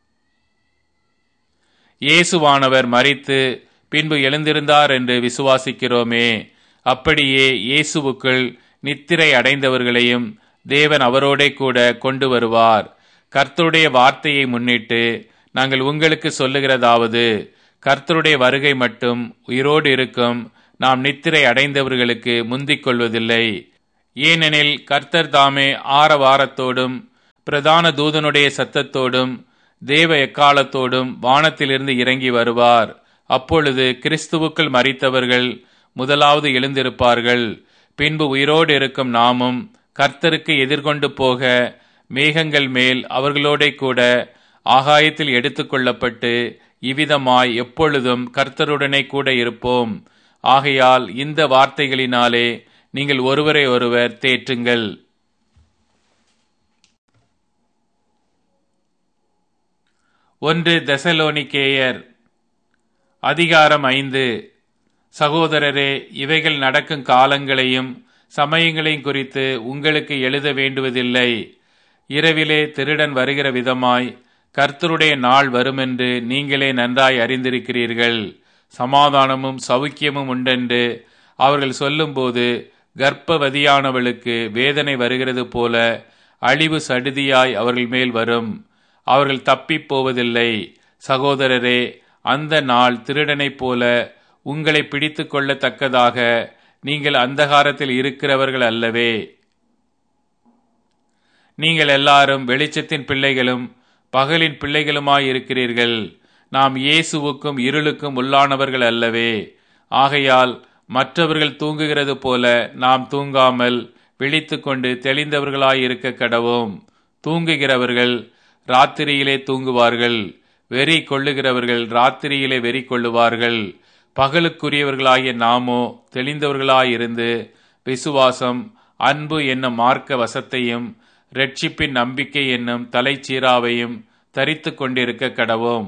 இயேசுவானவர் மரித்து பின்பு எழுந்திருந்தார் என்று விசுவாசிக்கிறோமே. அப்படியே இயேசுவுக்குள் நித்திரை அடைந்தவர்களையும் தேவன் அவரோடே கூட கொண்டு வருவார். கர்த்தருடைய வார்த்தையை முன்னிட்டு நாங்கள் உங்களுக்கு சொல்லுகிறதாவது, கர்த்தருடைய வருகை மட்டும் உயிரோடு இருக்கும் நாம் நித்திரை அடைந்தவர்களுக்கு முந்திக் கொள்வதில்லை. ஏனெனில் கர்த்தர் தாமே ஆரவாரத்தோடும் பிரதான தூதனுடைய சத்தத்தோடும் தேவ எக்காலத்தோடும் வானத்திலிருந்து இறங்கி வருவார். அப்பொழுது கிறிஸ்துவுக்குள் மரித்தவர்கள் முதலாவது எழுந்திருப்பார்கள். பின்பு உயிரோடு இருக்கும் நாமும் கர்த்தருக்கு எதிர்கொண்டு போக மேகங்கள் மேல் அவர்களோட கூட ஆகாயத்தில் எடுத்துக்கொள்ளப்பட்டு இவ்விதமாய் எப்பொழுதும் கர்த்தருடனே கூட இருப்போம். ஆகையால் இந்த வார்த்தைகளினாலே நீங்கள் ஒருவரை ஒருவர் தேற்றுங்கள். 1 தெசலோனிக்கேயர் அதிகாரம் 5. சகோதரரே, இவைகள் நடக்கும் காலங்களையும் சமயங்களையும் குறித்து உங்களுக்கு எழுத வேண்டுவதில்லை. இரவிலே திருடன் வருகிற விதமாய் கர்த்தருடைய நாள் வருமென்று நீங்களே நன்றாய் அறிந்திருக்கிறீர்கள். சமாதானமும் சவுக்கியமும் உண்டென்று அவர்கள் சொல்லும்போது கர்ப்பவதியானவளுக்கு வேதனை வருகிறது போல அழிவு சடுதியாய் அவர்கள் மேல் வரும். அவர்கள் தப்பிப் போவதில்லை. சகோதரரே, அந்த நாள் திருடனைப் போல உங்களை பிடித்து கொள்ளத்தக்கதாக நீங்கள் அந்தகாரத்தில் இருக்கிறவர்கள் அல்லவே. நீங்கள் எல்லாரும் வெளிச்சத்தின் பிள்ளைகளும் பகலின் பிள்ளைகளுமாயிருக்கிறீர்கள். நாம் இயேசுவுக்கும் இருளுக்கும் உள்ளானவர்கள் அல்லவே. ஆகையால் மற்றவர்கள் தூங்குகிறது போல நாம் தூங்காமல் விழித்து கொண்டு தெளிந்தவர்களாயிருக்க கடவோம். தூங்குகிறவர்கள் ராத்திரியிலே தூங்குவார்கள், வெறி கொள்ளுகிறவர்கள் ராத்திரியிலே வெறி கொள்ளுவார்கள். பகலுக்குரியவர்களாகிய நாமோ தெளிந்தவர்களாயிருந்து விசுவாசம், அன்பு என்னும் மார்க்க வசத்தையும் இரட்சிப்பின் நம்பிக்கை என்னும் தலைச்சீராவையும் தரித்து கொண்டிருக்க கடவோம்.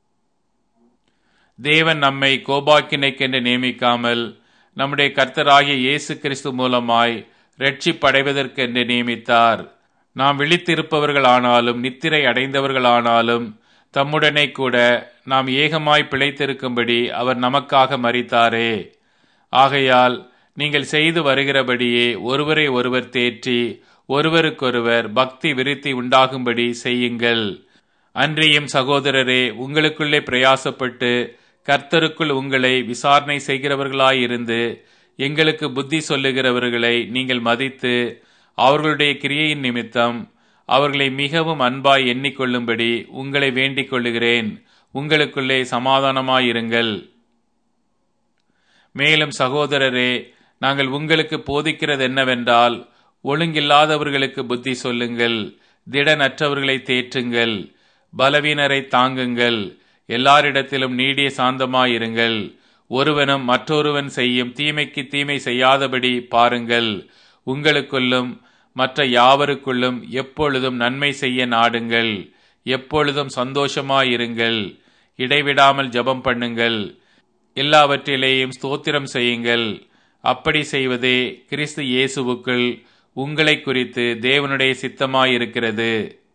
தேவன் நம்மை கோபாக்கினைக்கென்று நியமிக்காமல் நம்முடைய கர்த்தராகிய இயேசு கிறிஸ்து மூலமாய் இரட்சிப்படைவதற்கென்று நியமித்தார். நாம் விழித்திருப்பவர்கள் ஆனாலும் நித்திரை அடைந்தவர்களானாலும் தம்முடனே கூட நாம் ஏகமாய் பிழைத்திருக்கும்படி அவர் நமக்காக மரித்தாரே. ஆகையால் நீங்கள் செய்து வருகிறபடியே ஒருவரை ஒருவர் தேற்றி ஒருவருக்கொருவர் பக்தி விருத்தி உண்டாகும்படி செய்யுங்கள். அன்றியும் சகோதரரே, உங்களுக்குள்ளே பிரயாசப்பட்டு கர்த்தருக்குள் உங்களை விசாரணை செய்கிறவர்களாயிருந்து எங்களுக்கு புத்தி சொல்லுகிறவர்களை நீங்கள் மதித்து அவர்களுடைய கிரியையின் நிமித்தம் அவர்களை மிகவும் அன்பாய் எண்ணிக்கொள்ளும்படி உங்களை வேண்டிக் கொள்ளுகிறேன். உங்களுக்குள்ளே சமாதானமாயிருங்கள். மேலும் சகோதரரே, நாங்கள் உங்களுக்கு போதிக்கிறது என்னவென்றால், ஒழுங்கில்லாதவர்களுக்கு புத்தி சொல்லுங்கள், திடனற்றவர்களை தேற்றுங்கள், பலவீனரை தாங்குங்கள், எல்லாரிடத்திலும் நீடிய சாந்தமாயிருங்கள். ஒருவனும் மற்றொருவன் செய்யும் தீமைக்கு தீமை செய்யாதபடி பாருங்கள். உங்களுக்குள்ளும் மற்ற யாவருக்குள்ளும் எப்பொழுதும் நன்மை செய்ய நாடுங்கள். எப்பொழுதும் சந்தோஷமாயிருங்கள். இடைவிடாமல் ஜெபம் பண்ணுங்கள். எல்லாவற்றிலேயும் ஸ்தோத்திரம் செய்யுங்கள். அப்படி செய்வதே கிறிஸ்து இயேசுவுக்குள் உங்களை குறித்து தேவனுடைய சித்தமாயிருக்கிறது.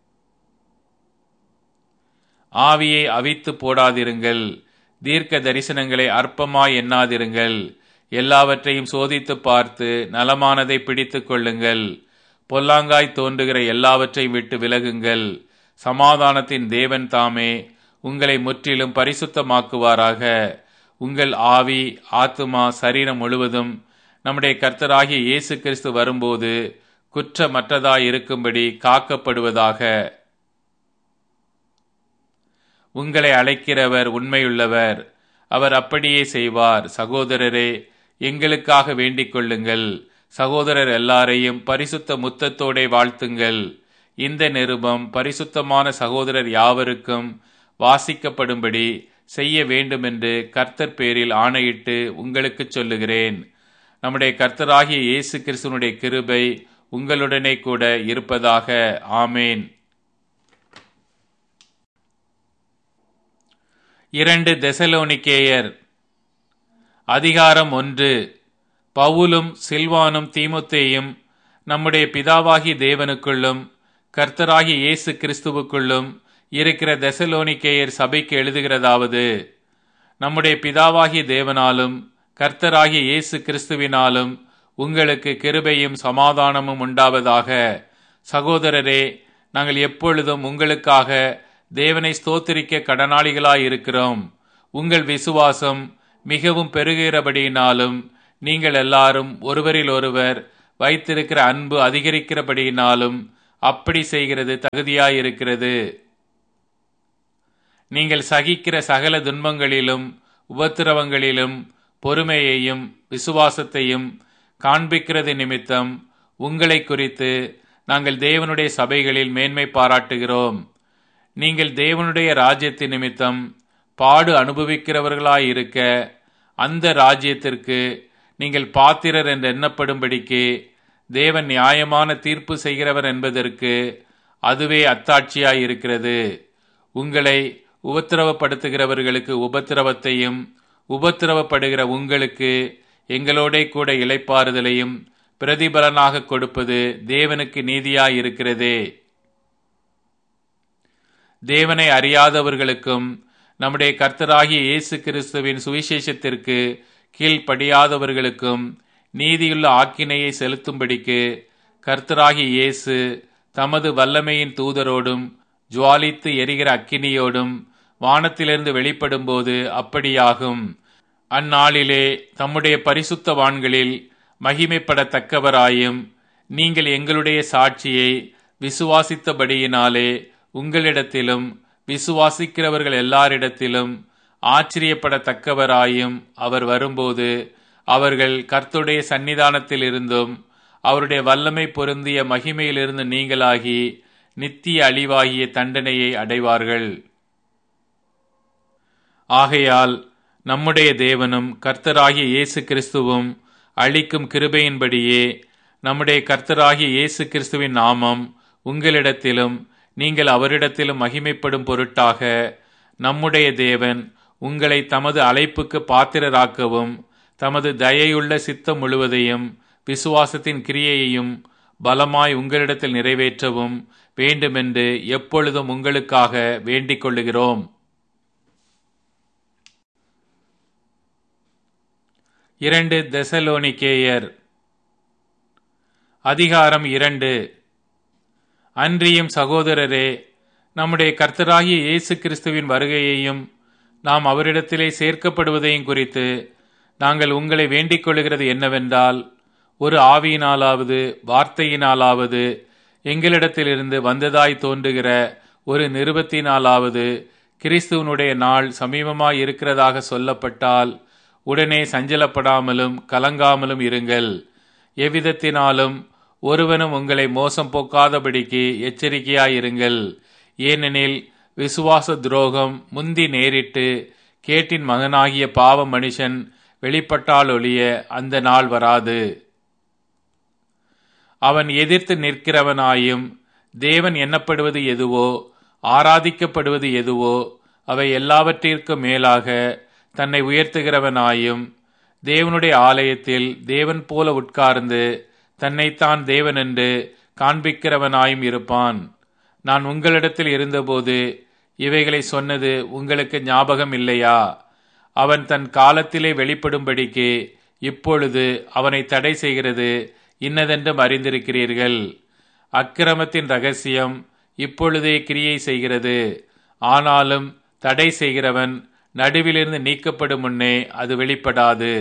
ஆவியை அவித்து போடாதிருங்கள். தீர்க்க தரிசனங்களை அற்பமாய் எண்ணாதிருங்கள். எல்லாவற்றையும் சோதித்து பார்த்து நலமானதை பிடித்துக் கொள்ளுங்கள். பொல்லாங்காய் தோன்றுகிற எல்லாவற்றையும் விட்டு விலகுங்கள். சமாதானத்தின் தேவன் தாமே உங்களை முற்றிலும் பரிசுத்தமாக்குவாராக. உங்கள் ஆவி, ஆத்துமா, சரீரம் முழுவதும் நம்முடைய கர்த்தராகிய இயேசு கிறிஸ்து வரும்போது குற்றமற்றதாய் இருக்கும்படி காக்கப்படுவதாக. உங்களை அழைக்கிறவர் உண்மையுள்ளவர். அவர் அப்படியே செய்வார். சகோதரரே, எங்களுக்காக வேண்டிக் கொள்ளுங்கள். சகோதரர் எல்லாரையும் பரிசுத்த முத்தத்தோடே வாழ்த்துங்கள். இந்த நிருபம் பரிசுத்தமான சகோதரர் யாவருக்கும் வாசிக்கப்படும்படி செய்ய வேண்டுமென்று கர்த்தர் பேரில் ஆணையிட்டு உங்களுக்கு சொல்லுகிறேன். நம்முடைய கர்த்தராகிய இயேசு கிறிஸ்துவினுடைய கிருபை உங்களுடனே கூட இருப்பதாக. ஆமேன். 2 தெசலோனிக்கேயர் அதிகாரம் 1. பவுலும் சில்வானும் தீமோத்தேயும் நம்முடைய பிதாவாகிய தேவனுக்குள்ளும் கர்த்தராகிய இயேசு கிறிஸ்துவுக்குள்ளும் இருக்கிற தெசலோனிக்கேயர் சபைக்கு எழுதுகிறதாவது, நம்முடைய பிதாவாகிய தேவனாலும் கர்த்தராகிய இயேசு கிறிஸ்துவினாலும் உங்களுக்கு கிருபையும் சமாதானமும் உண்டாவதாக. சகோதரரே, நாங்கள் எப்பொழுதும் உங்களுக்காக தேவனை ஸ்தோத்திரிக்க கடனாளிகளாயிருக்கிறோம். உங்கள் விசுவாசம் மிகவும் பெருகிறபடியினாலும் நீங்கள் எல்லாரும் ஒருவரில் ஒருவர் வைத்திருக்கிற அன்பு அதிகரிக்கிறபடியினாலும் அப்படி செய்கிறது தகுதியாயிருக்கிறது. நீங்கள் சகிக்கிற சகல துன்பங்களிலும் உபத்திரவங்களிலும் பொறுமையையும் விசுவாசத்தையும் காண்பிக்கிறது நிமித்தம் உங்களை குறித்து நாங்கள் தேவனுடைய சபைகளில் மேன்மை பாராட்டுகிறோம். நீங்கள் தேவனுடைய ராஜ்யத்தின் நிமித்தம் பாடு அனுபவிக்கிறவர்களாயிருக்க அந்த ராஜ்யத்திற்கு நீங்கள் பாத்திரர் என்று எண்ணப்படும்படிக்கு தேவன் நியாயமான தீர்ப்பு செய்கிறவர் என்பதற்கு அதுவே அத்தாட்சியாயிருக்கிறது. உங்களை உபத்திரவப்படுத்துகிறவர்களுக்கு உபத்திரவத்தையும் உபத்திரவப்படுகிற உங்களுக்கு எங்களோட கூட இளைப்பாறுதலையும் பிரதிபலனாக கொடுப்பது தேவனுக்கு நீதியாயிருக்கிறதே. தேவனை அறியாதவர்களுக்கும் நம்முடைய கர்த்தராகிய இயேசு கிறிஸ்துவின் சுவிசேஷத்திற்கு கீழ்ப்படியாதவர்களுக்கும் நீதியுள்ள ஆக்கினையை செலுத்தும்படிக்கு கர்த்தராகிய இயேசு தமது வல்லமையின் தூதரோடும் ஜுவாலித்து எரிகிற அக்கினியோடும் வானத்திலிருந்து வெளிப்படும் போது அப்படியாகும். அந்நாளிலே தம்முடைய பரிசுத்தவான்களில் மகிமைப்படத்தக்கவராயும் நீங்கள் எங்களுடைய சாட்சியை விசுவாசித்தபடியினாலே உங்களிடத்திலும் விசுவாசிக்கிறவர்கள் எல்லாரிடத்திலும் ஆச்சரியப்படத்தக்கவராயும் அவர் வரும்போது அவர்கள் கர்த்தருடைய சந்நிதானத்தில் இருந்தும் அவருடைய வல்லமை பொருந்திய மகிமையிலிருந்து நீங்களாகி நித்திய அழிவாகிய தண்டனையை அடைவார்கள். ஆகையால் நம்முடைய தேவனும் கர்த்தராகிய இயேசு கிறிஸ்துவும் அளிக்கும் கிருபையின்படியே நம்முடைய கர்த்தராகிய இயேசு கிறிஸ்துவின் நாமம் உங்களிடத்திலும் நீங்கள் அவரிடத்திலும் மகிமைப்படும் பொருட்டாக நம்முடைய தேவன் உங்களை தமது அழைப்புக்கு பாத்திரராக்கவும் தமது தயையுள்ள சித்தம் முழுவதையும் விசுவாசத்தின் கிரியையையும் பலமாய் உங்களிடத்தில் நிறைவேற்றவும் வேண்டுமென்று எப்பொழுதும் உங்களுக்காக வேண்டிக் கொள்ளுகிறோம். 2 தெசலோனிக்கேயர் அதிகாரம் 2. அன்றியும் சகோதரரே, நம்முடைய கர்த்தராகிய இயேசு கிறிஸ்துவின் வருகையையும் நாம் அவரிடத்திலே சேர்க்கப்படுவதையும் குறித்து நாங்கள் உங்களை வேண்டிக் கொள்ளுகிறது என்னவென்றால், ஒரு ஆவியினாலாவது வார்த்தையினாலாவது எங்களிடத்திலிருந்து வந்ததாய் தோன்றுகிற ஒரு நிருபத்தினாலாவது கிறிஸ்துவனுடைய நாள் சமீபமாய் இருக்கிறதாக சொல்லப்பட்டால் உடனே சஞ்சலப்படாமலும் கலங்காமலும் இருங்கள். எவ்விதத்தினாலும் ஒருவனும் உங்களை மோசம் போக்காதபடிக்கு எச்சரிக்கையாயிருங்கள். ஏனெனில் விசுவாச துரோகம் முந்தி நேரிட்டு கேட்டின் மகனாகிய பாவ மனுஷன் வெளிப்பட்டாலொழிய அந்த நாள் வராது. அவன் எதிர்த்து நிற்கிறவனாயும் தேவன் எண்ணப்படுவது எதுவோ ஆராதிக்கப்படுவது எதுவோ அவை எல்லாவற்றிற்கும் மேலாக தன்னை உயர்த்துகிறவனாயும் தேவனுடைய ஆலயத்தில் தேவன் போல உட்கார்ந்து தன்னைத்தான் தேவன் என்று காண்பிக்கிறவனாயும் இருப்பான். நான் உங்களிடத்தில் இருந்தபோது இவைகளை சொன்னது உங்களுக்கு ஞாபகம் இல்லையா? அவன் தன் காலத்திலே வெளிப்படும்படிக்கு இப்பொழுது அவனை தடை செய்கிறது இன்னதென்றும் அறிந்திருக்கிறீர்கள். அக்கிரமத்தின் இரகசியம் இப்பொழுதே கிரியை செய்கிறது. ஆனாலும் தடை செய்கிறவன் நடுவிலிருந்து நீக்கப்படும் முன்னே அது வெளிப்படாது.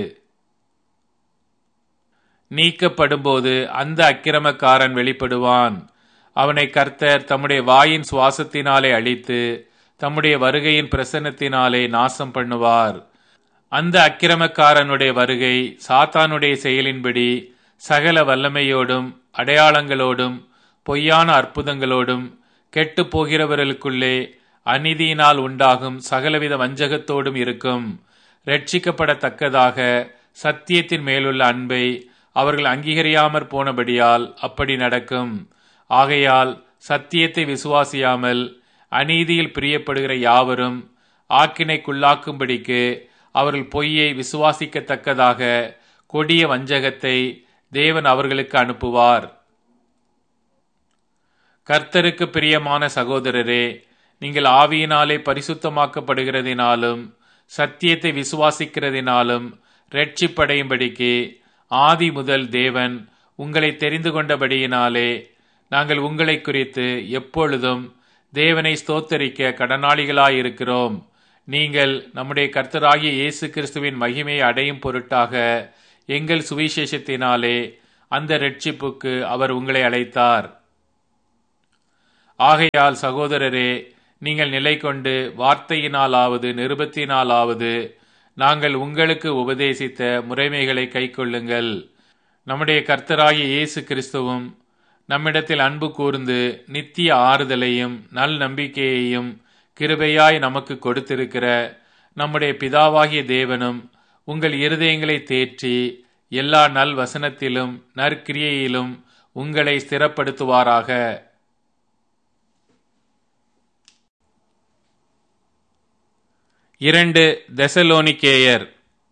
நீக்கப்படும்போது அந்த அக்கிரமக்காரன் வெளிப்படுவான். அவனை கர்த்தர் தம்முடைய வாயின் சுவாசத்தினாலே அழித்து தம்முடைய வருகையின் பிரசன்னத்தினாலே நாசம் பண்ணுவார். அந்த அக்கிரமக்காரனுடைய வருகை சாத்தானுடைய செயலின்படி சகல வல்லமையோடும் அடையாளங்களோடும் பொய்யான அற்புதங்களோடும் கெட்டு போகிறவர்களுக்குள்ளே அநீதியினால் உண்டாகும் சகலவித வஞ்சகத்தோடும் இருக்கும். ரட்சிக்கப்படத்தக்கதாக சத்தியத்தின் மேலுள்ள அன்பை அவர்கள் அங்கீகரியாமற் போனபடியால் அப்படி நடக்கும். ஆகையால் சத்தியத்தை விசுவாசியாமல் அநீதியில் பிரியப்படுகிற யாவரும் ஆக்கினைக்குள்ளாக்கும்படிக்கு அவர்கள் பொய்யை விசுவாசிக்கத்தக்கதாக கொடிய வஞ்சகத்தை தேவன் அவர்களுக்கு அனுப்புவார். கர்த்தருக்கு பிரியமான சகோதரரே, நீங்கள் ஆவியினாலே பரிசுத்தமாக்கப்படுகிறதினாலும் சத்தியத்தை விசுவாசிக்கிறதினாலும் இரட்சிப்படையும்படிக்கு ஆதி முதல் தேவன் உங்களை தெரிந்து கொண்டபடியினாலே நாங்கள் உங்களை குறித்து எப்பொழுதும் தேவனை ஸ்தோத்தரிக்க கடனாளிகளாயிருக்கிறோம். நீங்கள் நம்முடைய கர்த்தராகிய இயேசு கிறிஸ்துவின் மகிமையை அடையும் பொருட்டாக எங்கள் சுவிசேஷத்தினாலே அந்த இரட்சிப்புக்கு அவர் உங்களை அழைத்தார். ஆகையால் சகோதரரே, நீங்கள் நிலை கொண்டு வார்த்தையினாலாவது நிருபத்தினாலாவது நாங்கள் உங்களுக்கு உபதேசித்த முறைமைகளை கைக்கொள்ளுங்கள். நம்முடைய கர்த்தராகிய இயேசு கிறிஸ்துவும் நம்மிடத்தில் அன்பு கூர்ந்து நித்திய ஆறுதலையும் நல் நம்பிக்கையையும் கிருபையாய் நமக்கு கொடுத்திருக்கிற நம்முடைய பிதாவாகிய தேவனும் உங்கள் இருதயங்களை தேற்றி எல்லா நல் வசனத்திலும் நற்கிரியையிலும் உங்களை ஸ்திரப்படுத்துவாராக. இரண்டு தெசலோனிக்கேயர்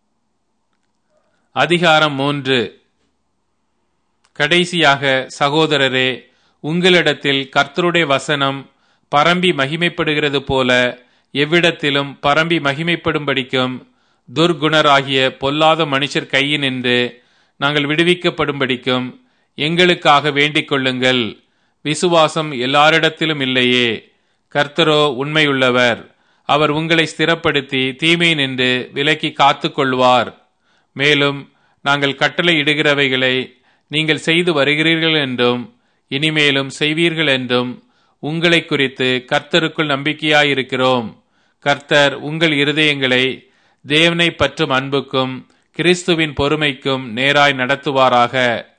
அதிகாரம் 3. கடைசியாக சகோதரரே, உங்களிடத்தில் கர்த்தருடைய வசனம் பரம்பி மகிமைப்படுகிறது போல எவ்விடத்திலும் பரம்பி மகிமைப்படும்படிக்கும் துர்குணராகிய பொல்லாத மனுஷர் கையினின்று நாங்கள் விடுவிக்கப்படும்படிக்கும் எங்களுக்காக வேண்டிக் கொள்ளுங்கள். விசுவாசம் எல்லாரிடத்திலும் இல்லையே, கர்த்தரோ உண்மையுள்ளவர். அவர் உங்களை ஸ்திரப்படுத்தி தீமை நின்று விலக்கி காத்து கொள்வார். மேலும் நாங்கள் கட்டளை இடுகிறவைகளை நீங்கள் செய்து வருகிறீர்கள் என்றும் இனிமேலும் செய்வீர்கள் என்றும் உங்களை குறித்து கர்த்தருக்குள் நம்பிக்கையாயிருக்கிறோம். கர்த்தர் உங்கள் இருதயங்களை தேவனை பற்றும் அன்புக்கும் கிறிஸ்துவின் பொறுமைக்கும் நேராய் நடத்துவாராக.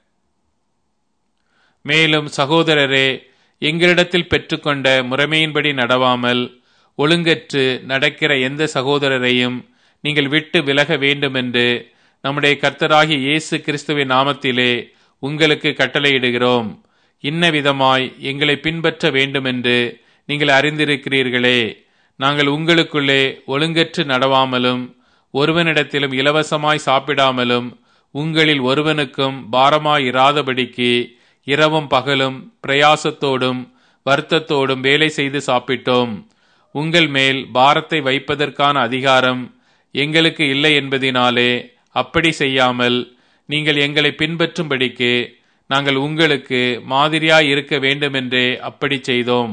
மேலும் சகோதரரே, எங்களிடத்தில் பெற்றுக்கொண்ட முறைமையின்படி நடவாமல் ஒழுங்கற்று நடக்கிற எந்த சகோதரரையும் நீங்கள் விட்டு விலக வேண்டுமென்று நம்முடைய கர்த்தராகிய இயேசு கிறிஸ்துவின் நாமத்திலே உங்களுக்கு கட்டளையிடுகிறோம். இன்ன விதமாய் எங்களை பின்பற்ற வேண்டுமென்று நீங்கள் அறிந்திருக்கிறீர்களே. நாங்கள் உங்களுக்குள்ளே ஒழுங்கற்று நடவாமலும் ஒருவனிடத்திலும் இலவசமாய் சாப்பிடாமலும் உங்களில் ஒருவனுக்கும் பாரமாயிராதபடிக்கு இரவும் பகலும் பிரயாசத்தோடும் வருத்தத்தோடும் வேலை செய்து சாப்பிட்டோம். உங்கள் மேல் பாரத்தை வைப்பதற்கான அதிகாரம் எங்களுக்கு இல்லை என்பதினாலே அப்படி செய்யாமல் நீங்கள் எங்களை பின்பற்றும்படிக்கு நாங்கள் உங்களுக்கு மாதிரியாய் இருக்க வேண்டுமென்றே அப்படி செய்தோம்.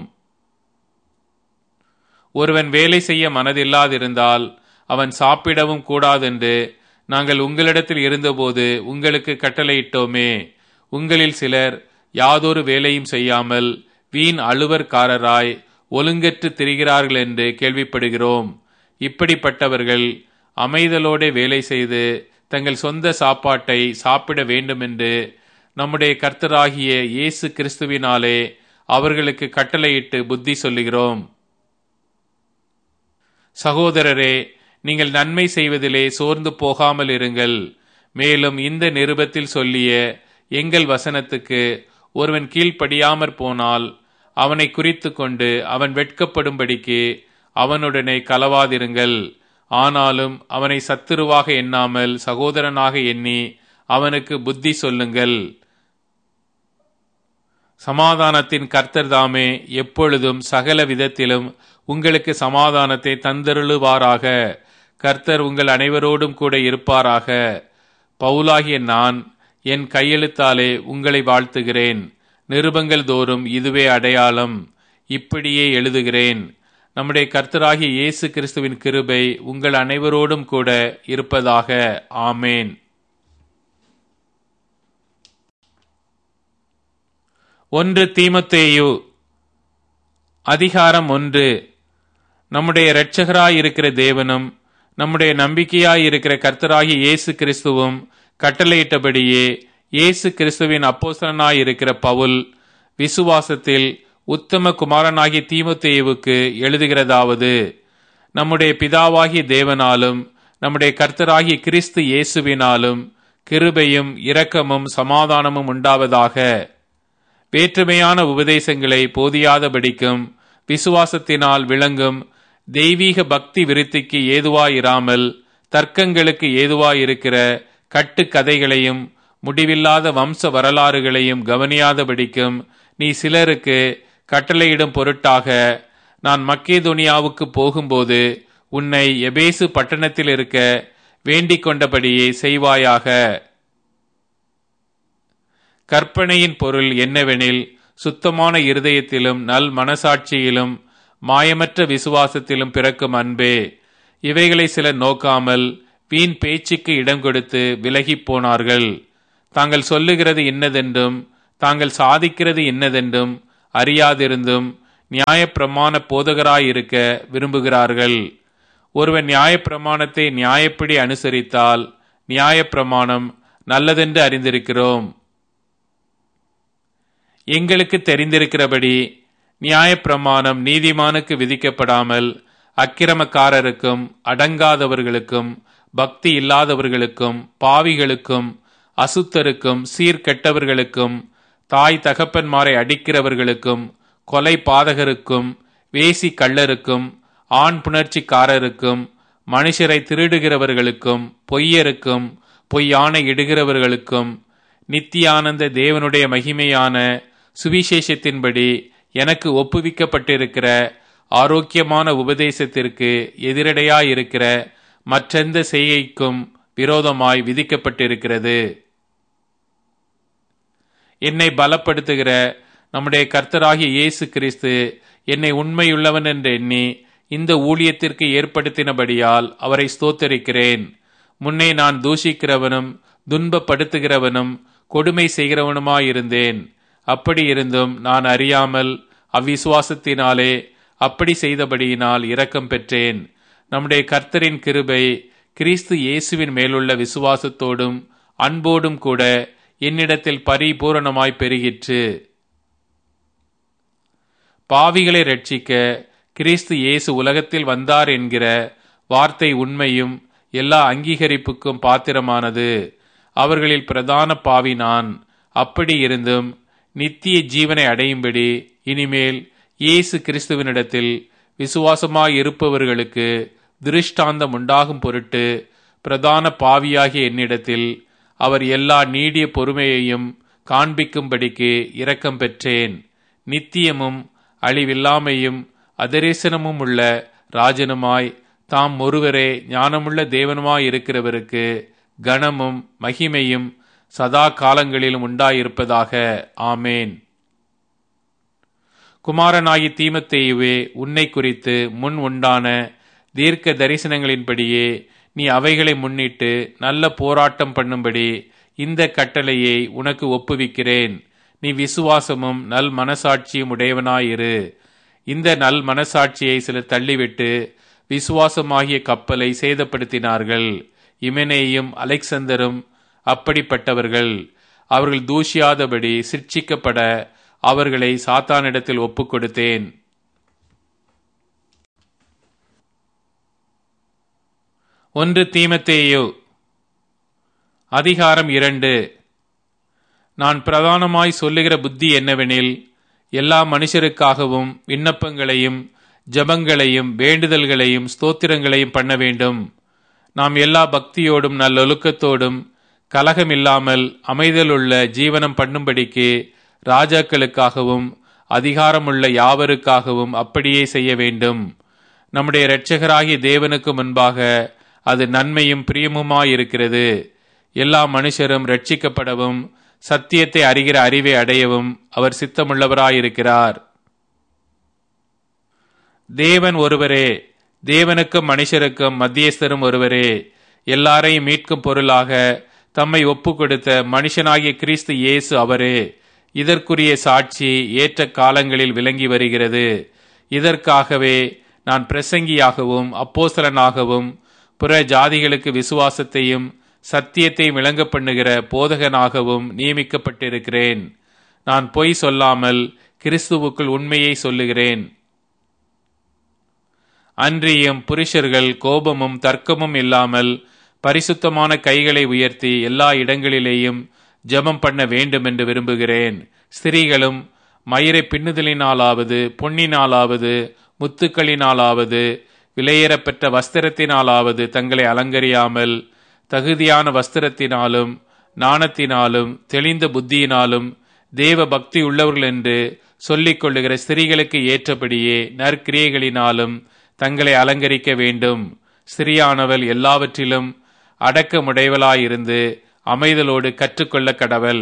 ஒருவன் வேலை செய்ய மனதில்லாதிருந்தால் அவன் சாப்பிடவும் கூடாதென்று நாங்கள் உங்களிடத்தில் இருந்தபோது உங்களுக்கு கட்டளையிட்டோமே. உங்களில் சிலர் யாதொரு வேலையும் செய்யாமல் வீண் அலுவற்காரராய் ஒழுங்கற்று திரிகிறார்கள் என்று கேள்விப்படுகிறோம். இப்படிப்பட்டவர்கள் அமைதலோடு வேலை செய்து தங்கள் சொந்த சாப்பாட்டை சாப்பிட வேண்டுமென்று நம்முடைய கர்த்தராகிய இயேசு கிறிஸ்துவினாலே அவர்களுக்கு கட்டளையிட்டு புத்தி சொல்லுகிறோம். சகோதரரே, நீங்கள் நன்மை செய்வதிலே சோர்ந்து போகாமல் இருங்கள். மேலும் இந்த நிருபத்தில் சொல்லிய எங்கள் வசனத்துக்கு ஒருவன் கீழ்ப்படியாமற் போனால் அவனை குறித்து கொண்டு அவன் வெட்கப்படும்படிக்கு அவனுடனே கலவாதிருங்கள். ஆனாலும் அவனை சத்துருவாக எண்ணாமல் சகோதரனாக எண்ணி அவனுக்கு புத்தி சொல்லுங்கள். சமாதானத்தின் கர்த்தர் தாமே எப்பொழுதும் சகல விதத்திலும் உங்களுக்கு சமாதானத்தை தந்தருளுவாராக. கர்த்தர் உங்கள் அனைவரோடும் கூட இருப்பாராக. பவுலாகிய நான் என் கையெழுத்தாலே உங்களை வாழ்த்துகிறேன். நிருபங்கள் தோறும் இதுவே அடையாளம். இப்படியே எழுதுகிறேன். நம்முடைய கர்த்தராகிய இயேசு கிறிஸ்துவின் கிருபை உங்கள் அனைவரோடும் கூட இருப்பதாக. ஆமேன். ஒன்று தீமோத்தேயு அதிகாரம் 1. நம்முடைய இரட்சகராயிருக்கிற தேவனும் நம்முடைய நம்பிக்கையாயிருக்கிற கர்த்தராகிய இயேசு கிறிஸ்துவும் கட்டளையிட்டபடியே இயேசு கிறிஸ்துவின் அப்போஸ்தலனாயிருக்கிற பவுல் விசுவாசத்தில் உத்தம குமாரனாகிய தீமோத்தேயுவுக்கு எழுதுகிறதாவது: நம்முடைய பிதாவாகிய தேவனாலும் நம்முடைய கர்த்தராகிய கிறிஸ்து இயேசுவினாலும் கிருபையும் இரக்கமும் சமாதானமும் உண்டாவதாக. வேற்றுமையான உபதேசங்களை போதியாதபடிக்கும் விசுவாசத்தினால் விளங்கும் தெய்வீக பக்தி விருத்திக்கு ஏதுவாயிராமல் தர்க்கங்களுக்கு ஏதுவாயிருக்கிற கட்டுக்கதைகளையும் முடிவில்லாத வம்ச வரலாறுகளையும் கவனியாதபடிக்கும் நீ சிலருக்கு கட்டளையிடும் பொருட்டாக நான் மக்கேதோனியாவுக்கு போகும்போது உன்னை எபேசு பட்டணத்தில் இருக்க வேண்டிக் கொண்டபடியே செய்வாயாக. கற்பனையின் பொருள் என்னவெனில், சுத்தமான இருதயத்திலும் நல் மனசாட்சியிலும் மாயமற்ற விசுவாசத்திலும் பிறக்கும் அன்பே. இவைகளை சிலர் நோக்காமல் வீண் பேச்சுக்கு இடம் கொடுத்து விலகிப் போனார்கள். தாங்கள் சொல்லுகிறது இன்னதென்றும் தாங்கள் சாதிக்கிறது இன்னதென்றும் அறியாதிருந்தும் நியாயப்பிரமாண போதகராயிருக்க விரும்புகிறார்கள். ஒருவன் நியாயப்பிரமாணத்தை நியாயப்படி அனுசரித்தால் நியாயப்பிரமாணம் நல்லதென்று அறிந்திருக்கிறோம். எங்களுக்கு தெரிந்திருக்கிறபடி நியாயப்பிரமாணம் நீதிமானுக்கு விதிக்கப்படாமல் அக்கிரமக்காரருக்கும் அடங்காதவர்களுக்கும் பக்தி இல்லாதவர்களுக்கும் பாவிகளுக்கும் அசுத்தருக்கும் சீர்கெட்டவர்களுக்கும் தாய் தகப்பன்மாரை அடிக்கிறவர்களுக்கும் கொலை பாதகருக்கும் வேசி கள்ளருக்கும் ஆண் புணர்ச்சிக்காரருக்கும் மனுஷரை திருடுகிறவர்களுக்கும் பொய்யருக்கும் பொய்யான இடுகிறவர்களுக்கும் நித்தியானந்த தேவனுடைய மகிமையான சுவிசேஷத்தின்படி எனக்கு ஒப்புவிக்கப்பட்டிருக்கிற ஆரோக்கியமான உபதேசத்திற்கு எதிரடையாயிருக்கிற மற்றெந்த செய்கைக்கும் விரோதமாய் விதிக்கப்பட்டிருக்கிறது. என்னை பலப்படுத்துகிற நம்முடைய கர்த்தராகிய இயேசு கிறிஸ்து என்னை உண்மையுள்ளவன் என்று எண்ணி இந்த ஊழியத்திற்கு ஏற்படுத்தினபடியால் அவரை ஸ்தோத்தரிக்கிறேன். முன்னே நான் தூஷிக்கிறவனும் துன்பப்படுத்துகிறவனும் கொடுமை செய்கிறவனுமாயிருந்தேன். அப்படி இருந்தும் நான் அறியாமல் அவ்விசுவாசத்தினாலே அப்படி செய்தபடியினால் இரக்கம் பெற்றேன். நம்முடைய கர்த்தரின் கிருபை கிறிஸ்து இயேசுவின் மேலுள்ள விசுவாசத்தோடும் அன்போடும் கூட என்னிடத்தில் பரிபூரணமாய் பெருகிற்று. பாவிகளை ரட்சிக்க கிறிஸ்து இயேசு உலகத்தில் வந்தார் என்கிற வார்த்தை உண்மையும் எல்லா அங்கீகரிப்புக்கும் பாத்திரமானது. அவர்களில் பிரதான பாவி நான். அப்படி இருந்தும் நித்திய ஜீவனை அடையும்படி இனிமேல் இயேசு கிறிஸ்துவினிடத்தில் விசுவாசமாயிருப்பவர்களுக்கு திருஷ்டாந்தம் உண்டாகும் பொருட்டு பிரதான பாவியாகிய என்னிடத்தில் அவர் எல்லா நீடிய பொறுமையையும் காண்பிக்கும்படிக்கு இரக்கம் பெற்றேன். நித்தியமும் அழிவில்லாமையும் அதரேசனமும் உள்ள ராஜனுமாய் தாம் ஒருவரே ஞானமுள்ள தேவனுமாயிருக்கிறவருக்கு கனமும் மகிமையும் சதா காலங்களிலும் உண்டாயிருப்பதாக. ஆமேன். குமாரனாகி தீமோத்தேயுவே, உன்னை குறித்து முன் உண்டான தீர்க்க தரிசனங்களின்படியே நீ அவைகளை முன்னிட்டு நல்ல போராட்டம் பண்ணும்படி இந்த கட்டளையை உனக்கு ஒப்புவிக்கிறேன். நீ விசுவாசமும் நல் மனசாட்சியும் உடையவனாயிரு. இந்த நல் மனசாட்சியை சிலர் தள்ளிவிட்டு விசுவாசமாகிய கப்பலை சேதப்படுத்தினார்கள். இமெனேயும் அலெக்சந்தரும் அப்படிப்பட்டவர்கள். அவர்கள் தூஷியாதபடி சிட்சிக்கப்பட அவர்களை சாத்தானிடத்தில் ஒப்புக் கொடுத்தேன். ஒன்று தீமோத்தேயு அதிகாரம் 2. நான் பிரதானமாய் சொல்லுகிற புத்தி என்னவெனில், எல்லா மனுஷருக்காகவும் விண்ணப்பங்களையும் ஜபங்களையும் வேண்டுதல்களையும் ஸ்தோத்திரங்களையும் பண்ண வேண்டும். நாம் எல்லா பக்தியோடும் நல்லொழுக்கத்தோடும் கலகமில்லாமல் அமைதலுள்ள ஜீவனம் பண்ணும்படிக்கு ராஜாக்களுக்காகவும் அதிகாரமுள்ள யாவருக்காகவும் அப்படியே செய்ய வேண்டும். நம்முடைய இரட்சகராகிய தேவனுக்கு முன்பாக அது நன்மையும் பிரியமுமாயிருக்கிறது. எல்லா மனுஷரும் ரட்சிக்கப்படவும் சத்தியத்தை அறிகிற அறிவை அடையவும் அவர் சித்தமுள்ளவராயிருக்கிறார். தேவன் ஒருவரே, தேவனுக்கும் மனுஷருக்கும் மத்தியஸ்தரும் ஒருவரே. எல்லாரையும் மீட்கும் பொருளாக தம்மை ஒப்பு கொடுத்த மனுஷனாகிய கிறிஸ்து இயேசு அவரே. இதற்குரிய சாட்சி ஏற்ற காலங்களில் விளங்கி வருகிறது. இதற்காகவே நான் பிரசங்கியாகவும் அப்போஸ்தலனாகவும் புற ஜாதிகளுக்கு விசுவாசத்தையும் சத்தியத்தையும் விளங்க பண்ணுகிற போதகனாகவும் நியமிக்கப்பட்டிருக்கிறேன். நான் பொய் சொல்லாமல் கிறிஸ்துவுக்குள் உண்மையை சொல்லுகிறேன். அன்றியும் புருஷர்கள் கோபமும் தர்க்கமும் இல்லாமல் பரிசுத்தமான கைகளை உயர்த்தி எல்லா இடங்களிலேயும் ஜெபம் பண்ண வேண்டும் என்று விரும்புகிறேன். ஸ்திரீகளும் மயிரை பின்னுதலினாலாவது பொன்னினாலாவது முத்துக்களினாலாவது விலையேறப்பெற்ற வஸ்திரத்தினாலாவது தங்களை அலங்கரியாமல் தகுதியான வஸ்திரத்தினாலும் நாணத்தினாலும் தெளிந்த புத்தியினாலும் தேவ பக்தி உள்ளவர்கள் என்று சொல்லிக் கொள்ளுகிற ஸ்திரீகளுக்கு ஏற்றபடியே நற்கிரியைகளினாலும் தங்களை அலங்கரிக்க வேண்டும். ஸ்திரீயானவள் எல்லாவற்றிலும் அடக்கமுடையவளாயிருந்து அமைதலோடு கற்றுக்கொள்ள கடவள்.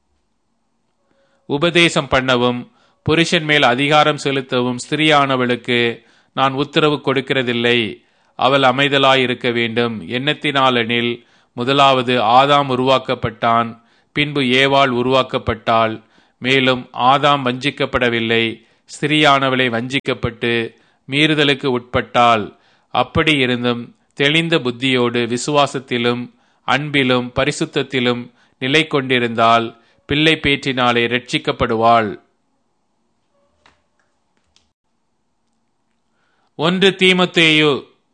உபதேசம் பண்ணவும் புருஷன் மேல் அதிகாரம் செலுத்தவும் ஸ்திரீயானவளுக்கு நான் உத்தரவு கொடுக்கிறதில்லை. அவள் அமைதலாயிருக்க வேண்டும். எண்ணத்தினாலெனில் முதலாவது ஆதாம் உருவாக்கப்பட்டான், பின்பு ஏவாள் உருவாக்கப்பட்டாள். மேலும் ஆதாம் வஞ்சிக்கப்படவில்லை, ஸ்திரீயானவளை வஞ்சிக்கப்பட்டு மீறுதலுக்கு உட்பட்டாள். அப்படி இருந்தும் தெளிந்த புத்தியோடு விசுவாசத்திலும் அன்பிலும் பரிசுத்தத்திலும் நிலை கொண்டிருந்தால் பிள்ளை பேற்றினாலே ரட்சிக்கப்படுவாள். 1 தீமோத்தேயு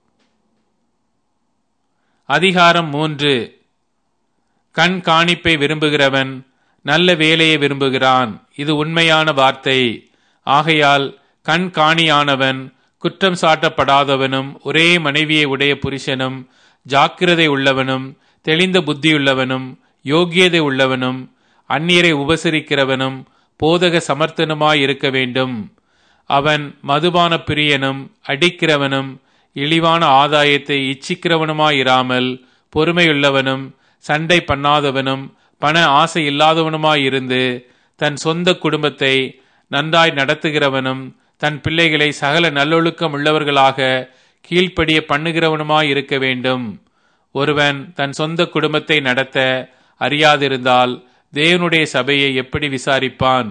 அதிகாரம் 3. கண் காணிப்பை விரும்புகிறவன் நல்ல வேலையை விரும்புகிறான், இது உண்மையான வார்த்தை. ஆகையால் கண் காணியானவன் குற்றம் சாட்டப்படாதவனும் ஒரே மனைவியை உடைய புருஷனும் ஜாக்கிரதை உள்ளவனும் தெளிந்த புத்தியுள்ளவனும் யோக்கியதை உள்ளவனும் அந்நியரை உபசரிக்கிறவனும் போதக சமர்த்தனுமாய் இருக்க வேண்டும். அவன் மதுபான பிரியனும் அடிக்கிறவனும் இழிவான ஆதாயத்தை இச்சிக்கிறவனுமாயிராமல் பொறுமையுள்ளவனும் சண்டை பண்ணாதவனும் பண ஆசை இல்லாதவனுமாயிருந்து தன் சொந்த குடும்பத்தை நன்றாய் நடத்துகிறவனும் தன் பிள்ளைகளை சகல நல்லொழுக்கம் உள்ளவர்களாக கீழ்ப்படிய பண்ணுகிறவனுமாயிருக்க வேண்டும். ஒருவன் தன் சொந்த குடும்பத்தை நடத்த அறியாதிருந்தால் தேவனுடைய சபையை எப்படி விசாரிப்பான்?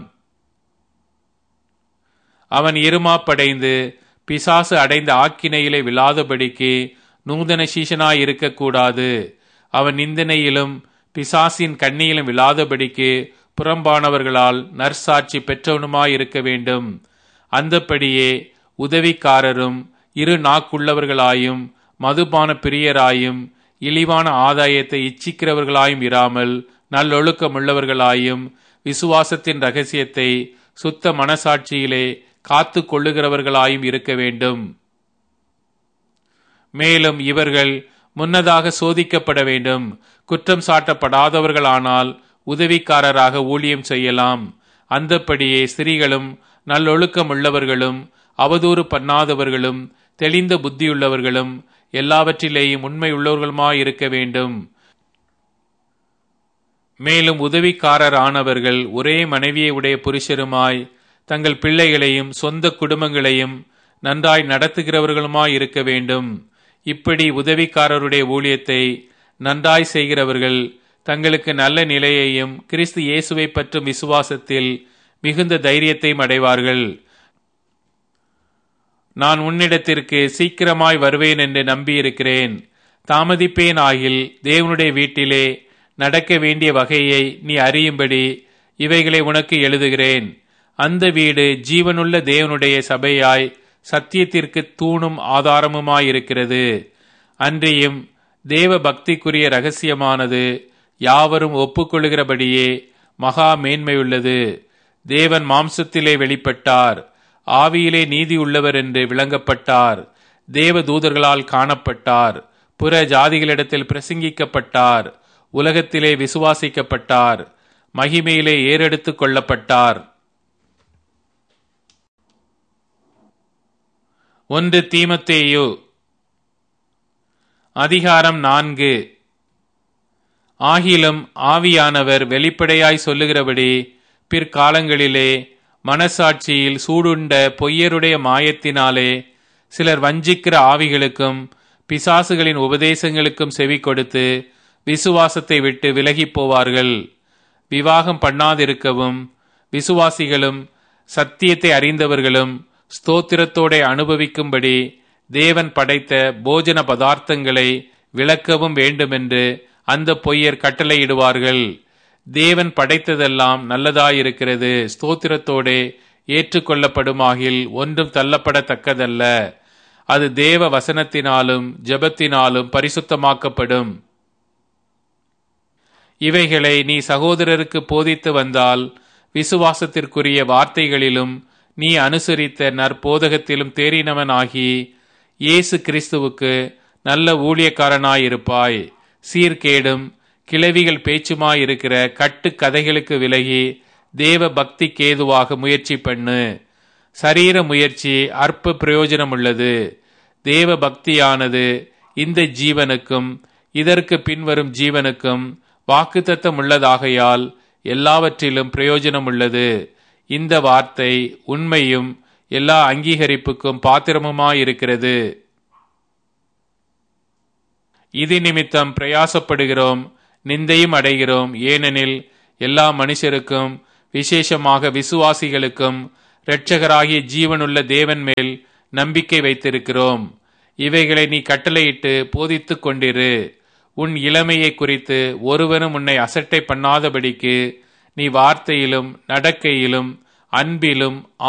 அவன் இருமாப்படைந்து பிசாசு அடைந்த ஆக்கினையிலே விழாதபடிக்கு நூதன சீஷனாயிருக்க கூடாது. அவன் நிந்தனையிலும் பிசாசின் கண்ணியிலும் விழாதபடிக்கு புறம்பானவர்களால் நற்சாட்சி பெற்றவனுமாயிருக்க வேண்டும். அந்தப்படியே உதவிக்காரரும் இரு நாக்குள்ளவர்களாயும் மதுபான பிரியராயும் இழிவான ஆதாயத்தை இச்சிக்கிறவர்களாயும் இராமல் நல்லொழுக்கம் உள்ளவர்களாயும் விசுவாசத்தின் இரகசியத்தை சுத்த மனசாட்சியிலே காத்து கொள்ளுகிறவர்களாயும் இருக்க வேண்டும். மேலும் இவர்கள் முன்னதாக சோதிக்கப்பட வேண்டும். குற்றம் சாட்டப்படாதவர்களானால் உதவிக்காரராக ஊழியம் செய்யலாம். அந்தப்படியே ஸ்திரீகளும் நல்லொழுக்கம் உள்ளவர்களும் அவதூறு பண்ணாதவர்களும் தெளிந்த புத்தியுள்ளவர்களும் எல்லாவற்றிலேயும் உண்மை உள்ளவர்களுமாயிருக்க வேண்டும். மேலும் உதவிக்காரரானவர்கள் ஒரே மனைவியை உடைய புருஷருமாய் தங்கள் பிள்ளைகளையும் சொந்த குடும்பங்களையும் நன்றாய் நடத்துகிறவர்களுமாயிருக்க வேண்டும். இப்படி உதவிக்காரருடைய ஊழியத்தை நன்றாய் செய்கிறவர்கள் தங்களுக்கு நல்ல நிலையையும் கிறிஸ்து இயேசுவை பற்றும் விசுவாசத்தில் மிகுந்த தைரியத்தையும் அடைவார்கள். நான் உன்னிடத்திற்கு சீக்கிரமாய் வருவேன் என்று நம்பியிருக்கிறேன். தாமதிப்பேன் ஆகில் தேவனுடைய வீட்டிலே நடக்க வேண்டிய வகையை நீ அறியும்படி இவைகளை உனக்கு எழுதுகிறேன். அந்த வீடு ஜீவனுள்ள தேவனுடைய சபையாய் சத்தியத்திற்கு தூணும் ஆதாரமுமாயிருக்கிறது. அன்றியும் தேவ பக்திக்குரிய இரகசியமானது யாவரும் ஒப்புக்கொள்கிறபடியே மகா மேன்மையுள்ளது. தேவன் மாம்சத்திலே வெளிப்பட்டார், ஆவியிலே நீதி உள்ளவர் என்று விளங்கப்பட்டார், தேவ தூதர்களால் காணப்பட்டார், புற ஜாதிகளிடத்தில் பிரசங்கிக்கப்பட்டார், உலகத்திலே விசுவாசிக்கப்பட்டார், மகிமையிலே ஏறெடுத்து கொள்ளப்பட்டார். 1 தீமோத்தேயு அதிகாரம் 4. ஆகிலும் ஆவியானவர் வெளிப்படையாய் சொல்லுகிறபடி பிற்காலங்களிலே மனசாட்சியில் சூடுண்ட பொய்யருடைய மாயத்தினாலே சிலர் வஞ்சிக்கிற ஆவிகளுக்கும் பிசாசுகளின் உபதேசங்களுக்கும் செவி கொடுத்து விசுவாசத்தை விட்டு விலகி போவார்கள். விவாகம் பண்ணாதிருக்கவும் விசுவாசிகளும் சத்தியத்தை அறிந்தவர்களும் ஸ்தோத்திரத்தோட அனுபவிக்கும்படி தேவன் படைத்த போஜன பதார்த்தங்களை விளக்கவும் வேண்டுமென்று அந்த பொய்யர் கட்டளையிடுவார்கள். தேவன் படைத்ததெல்லாம் நல்லதாயிருக்கிறது, ஸ்தோத்திரத்தோடே ஏற்றுக்கொள்ளப்படுமாகில் ஒன்றும் தள்ளப்படத்தக்கதல்ல. அது தேவ வசனத்தினாலும் ஜெபத்தினாலும் பரிசுத்தமாக்கப்படும். இவைகளை நீ சகோதரருக்கு போதித்து வந்தால் விசுவாசத்திற்குரிய வார்த்தைகளிலும் நீ அனுசரித்த நற்போதகத்திலும் தேறினவனாகி இயேசு கிறிஸ்துவுக்கு நல்ல ஊழியக்காரனாயிருப்பாய். சீர்கேடும் கிளவிகள் பேச்சுமாயிருக்கிற கட்டு கதைகளுக்கு விலகி தேவ பக்திக்கேதுவாக முயற்சி பண்ணு. சரீர முயற்சி அற்ப பிரயோஜனம் உள்ளது. தேவ பக்தியானது இந்த ஜீவனுக்கும் இதற்கு பின்வரும் ஜீவனுக்கும் வாக்குத்தத்தம் உள்ளதாகையால் எல்லாவற்றிலும் பிரயோஜனம் உள்ளது. இந்த வார்த்தை உண்மையும் எல்லா அங்கீகரிப்புக்கும் பாத்திரமுமாயிருக்கிறது. இது நிமித்தம் பிரயாசப்படுகிறோம், நிந்தையும் அடைகிறோம். ஏனெனில் எல்லா மனுஷருக்கும் விசேஷமாக விசுவாசிகளுக்கும் இரட்சகராகிய ஜீவனுள்ள தேவன் மேல் நம்பிக்கை வைத்திருக்கிறோம். இவைகளை நீ கட்டளையிட்டு போதித்துக் கொண்டிரு. உன் இளமையை குறித்து ஒருவனும் உன்னை அசட்டை பண்ணாதபடிக்கு நீ வார்த்தையிலும் நடக்கையிலும் அன்பிலும்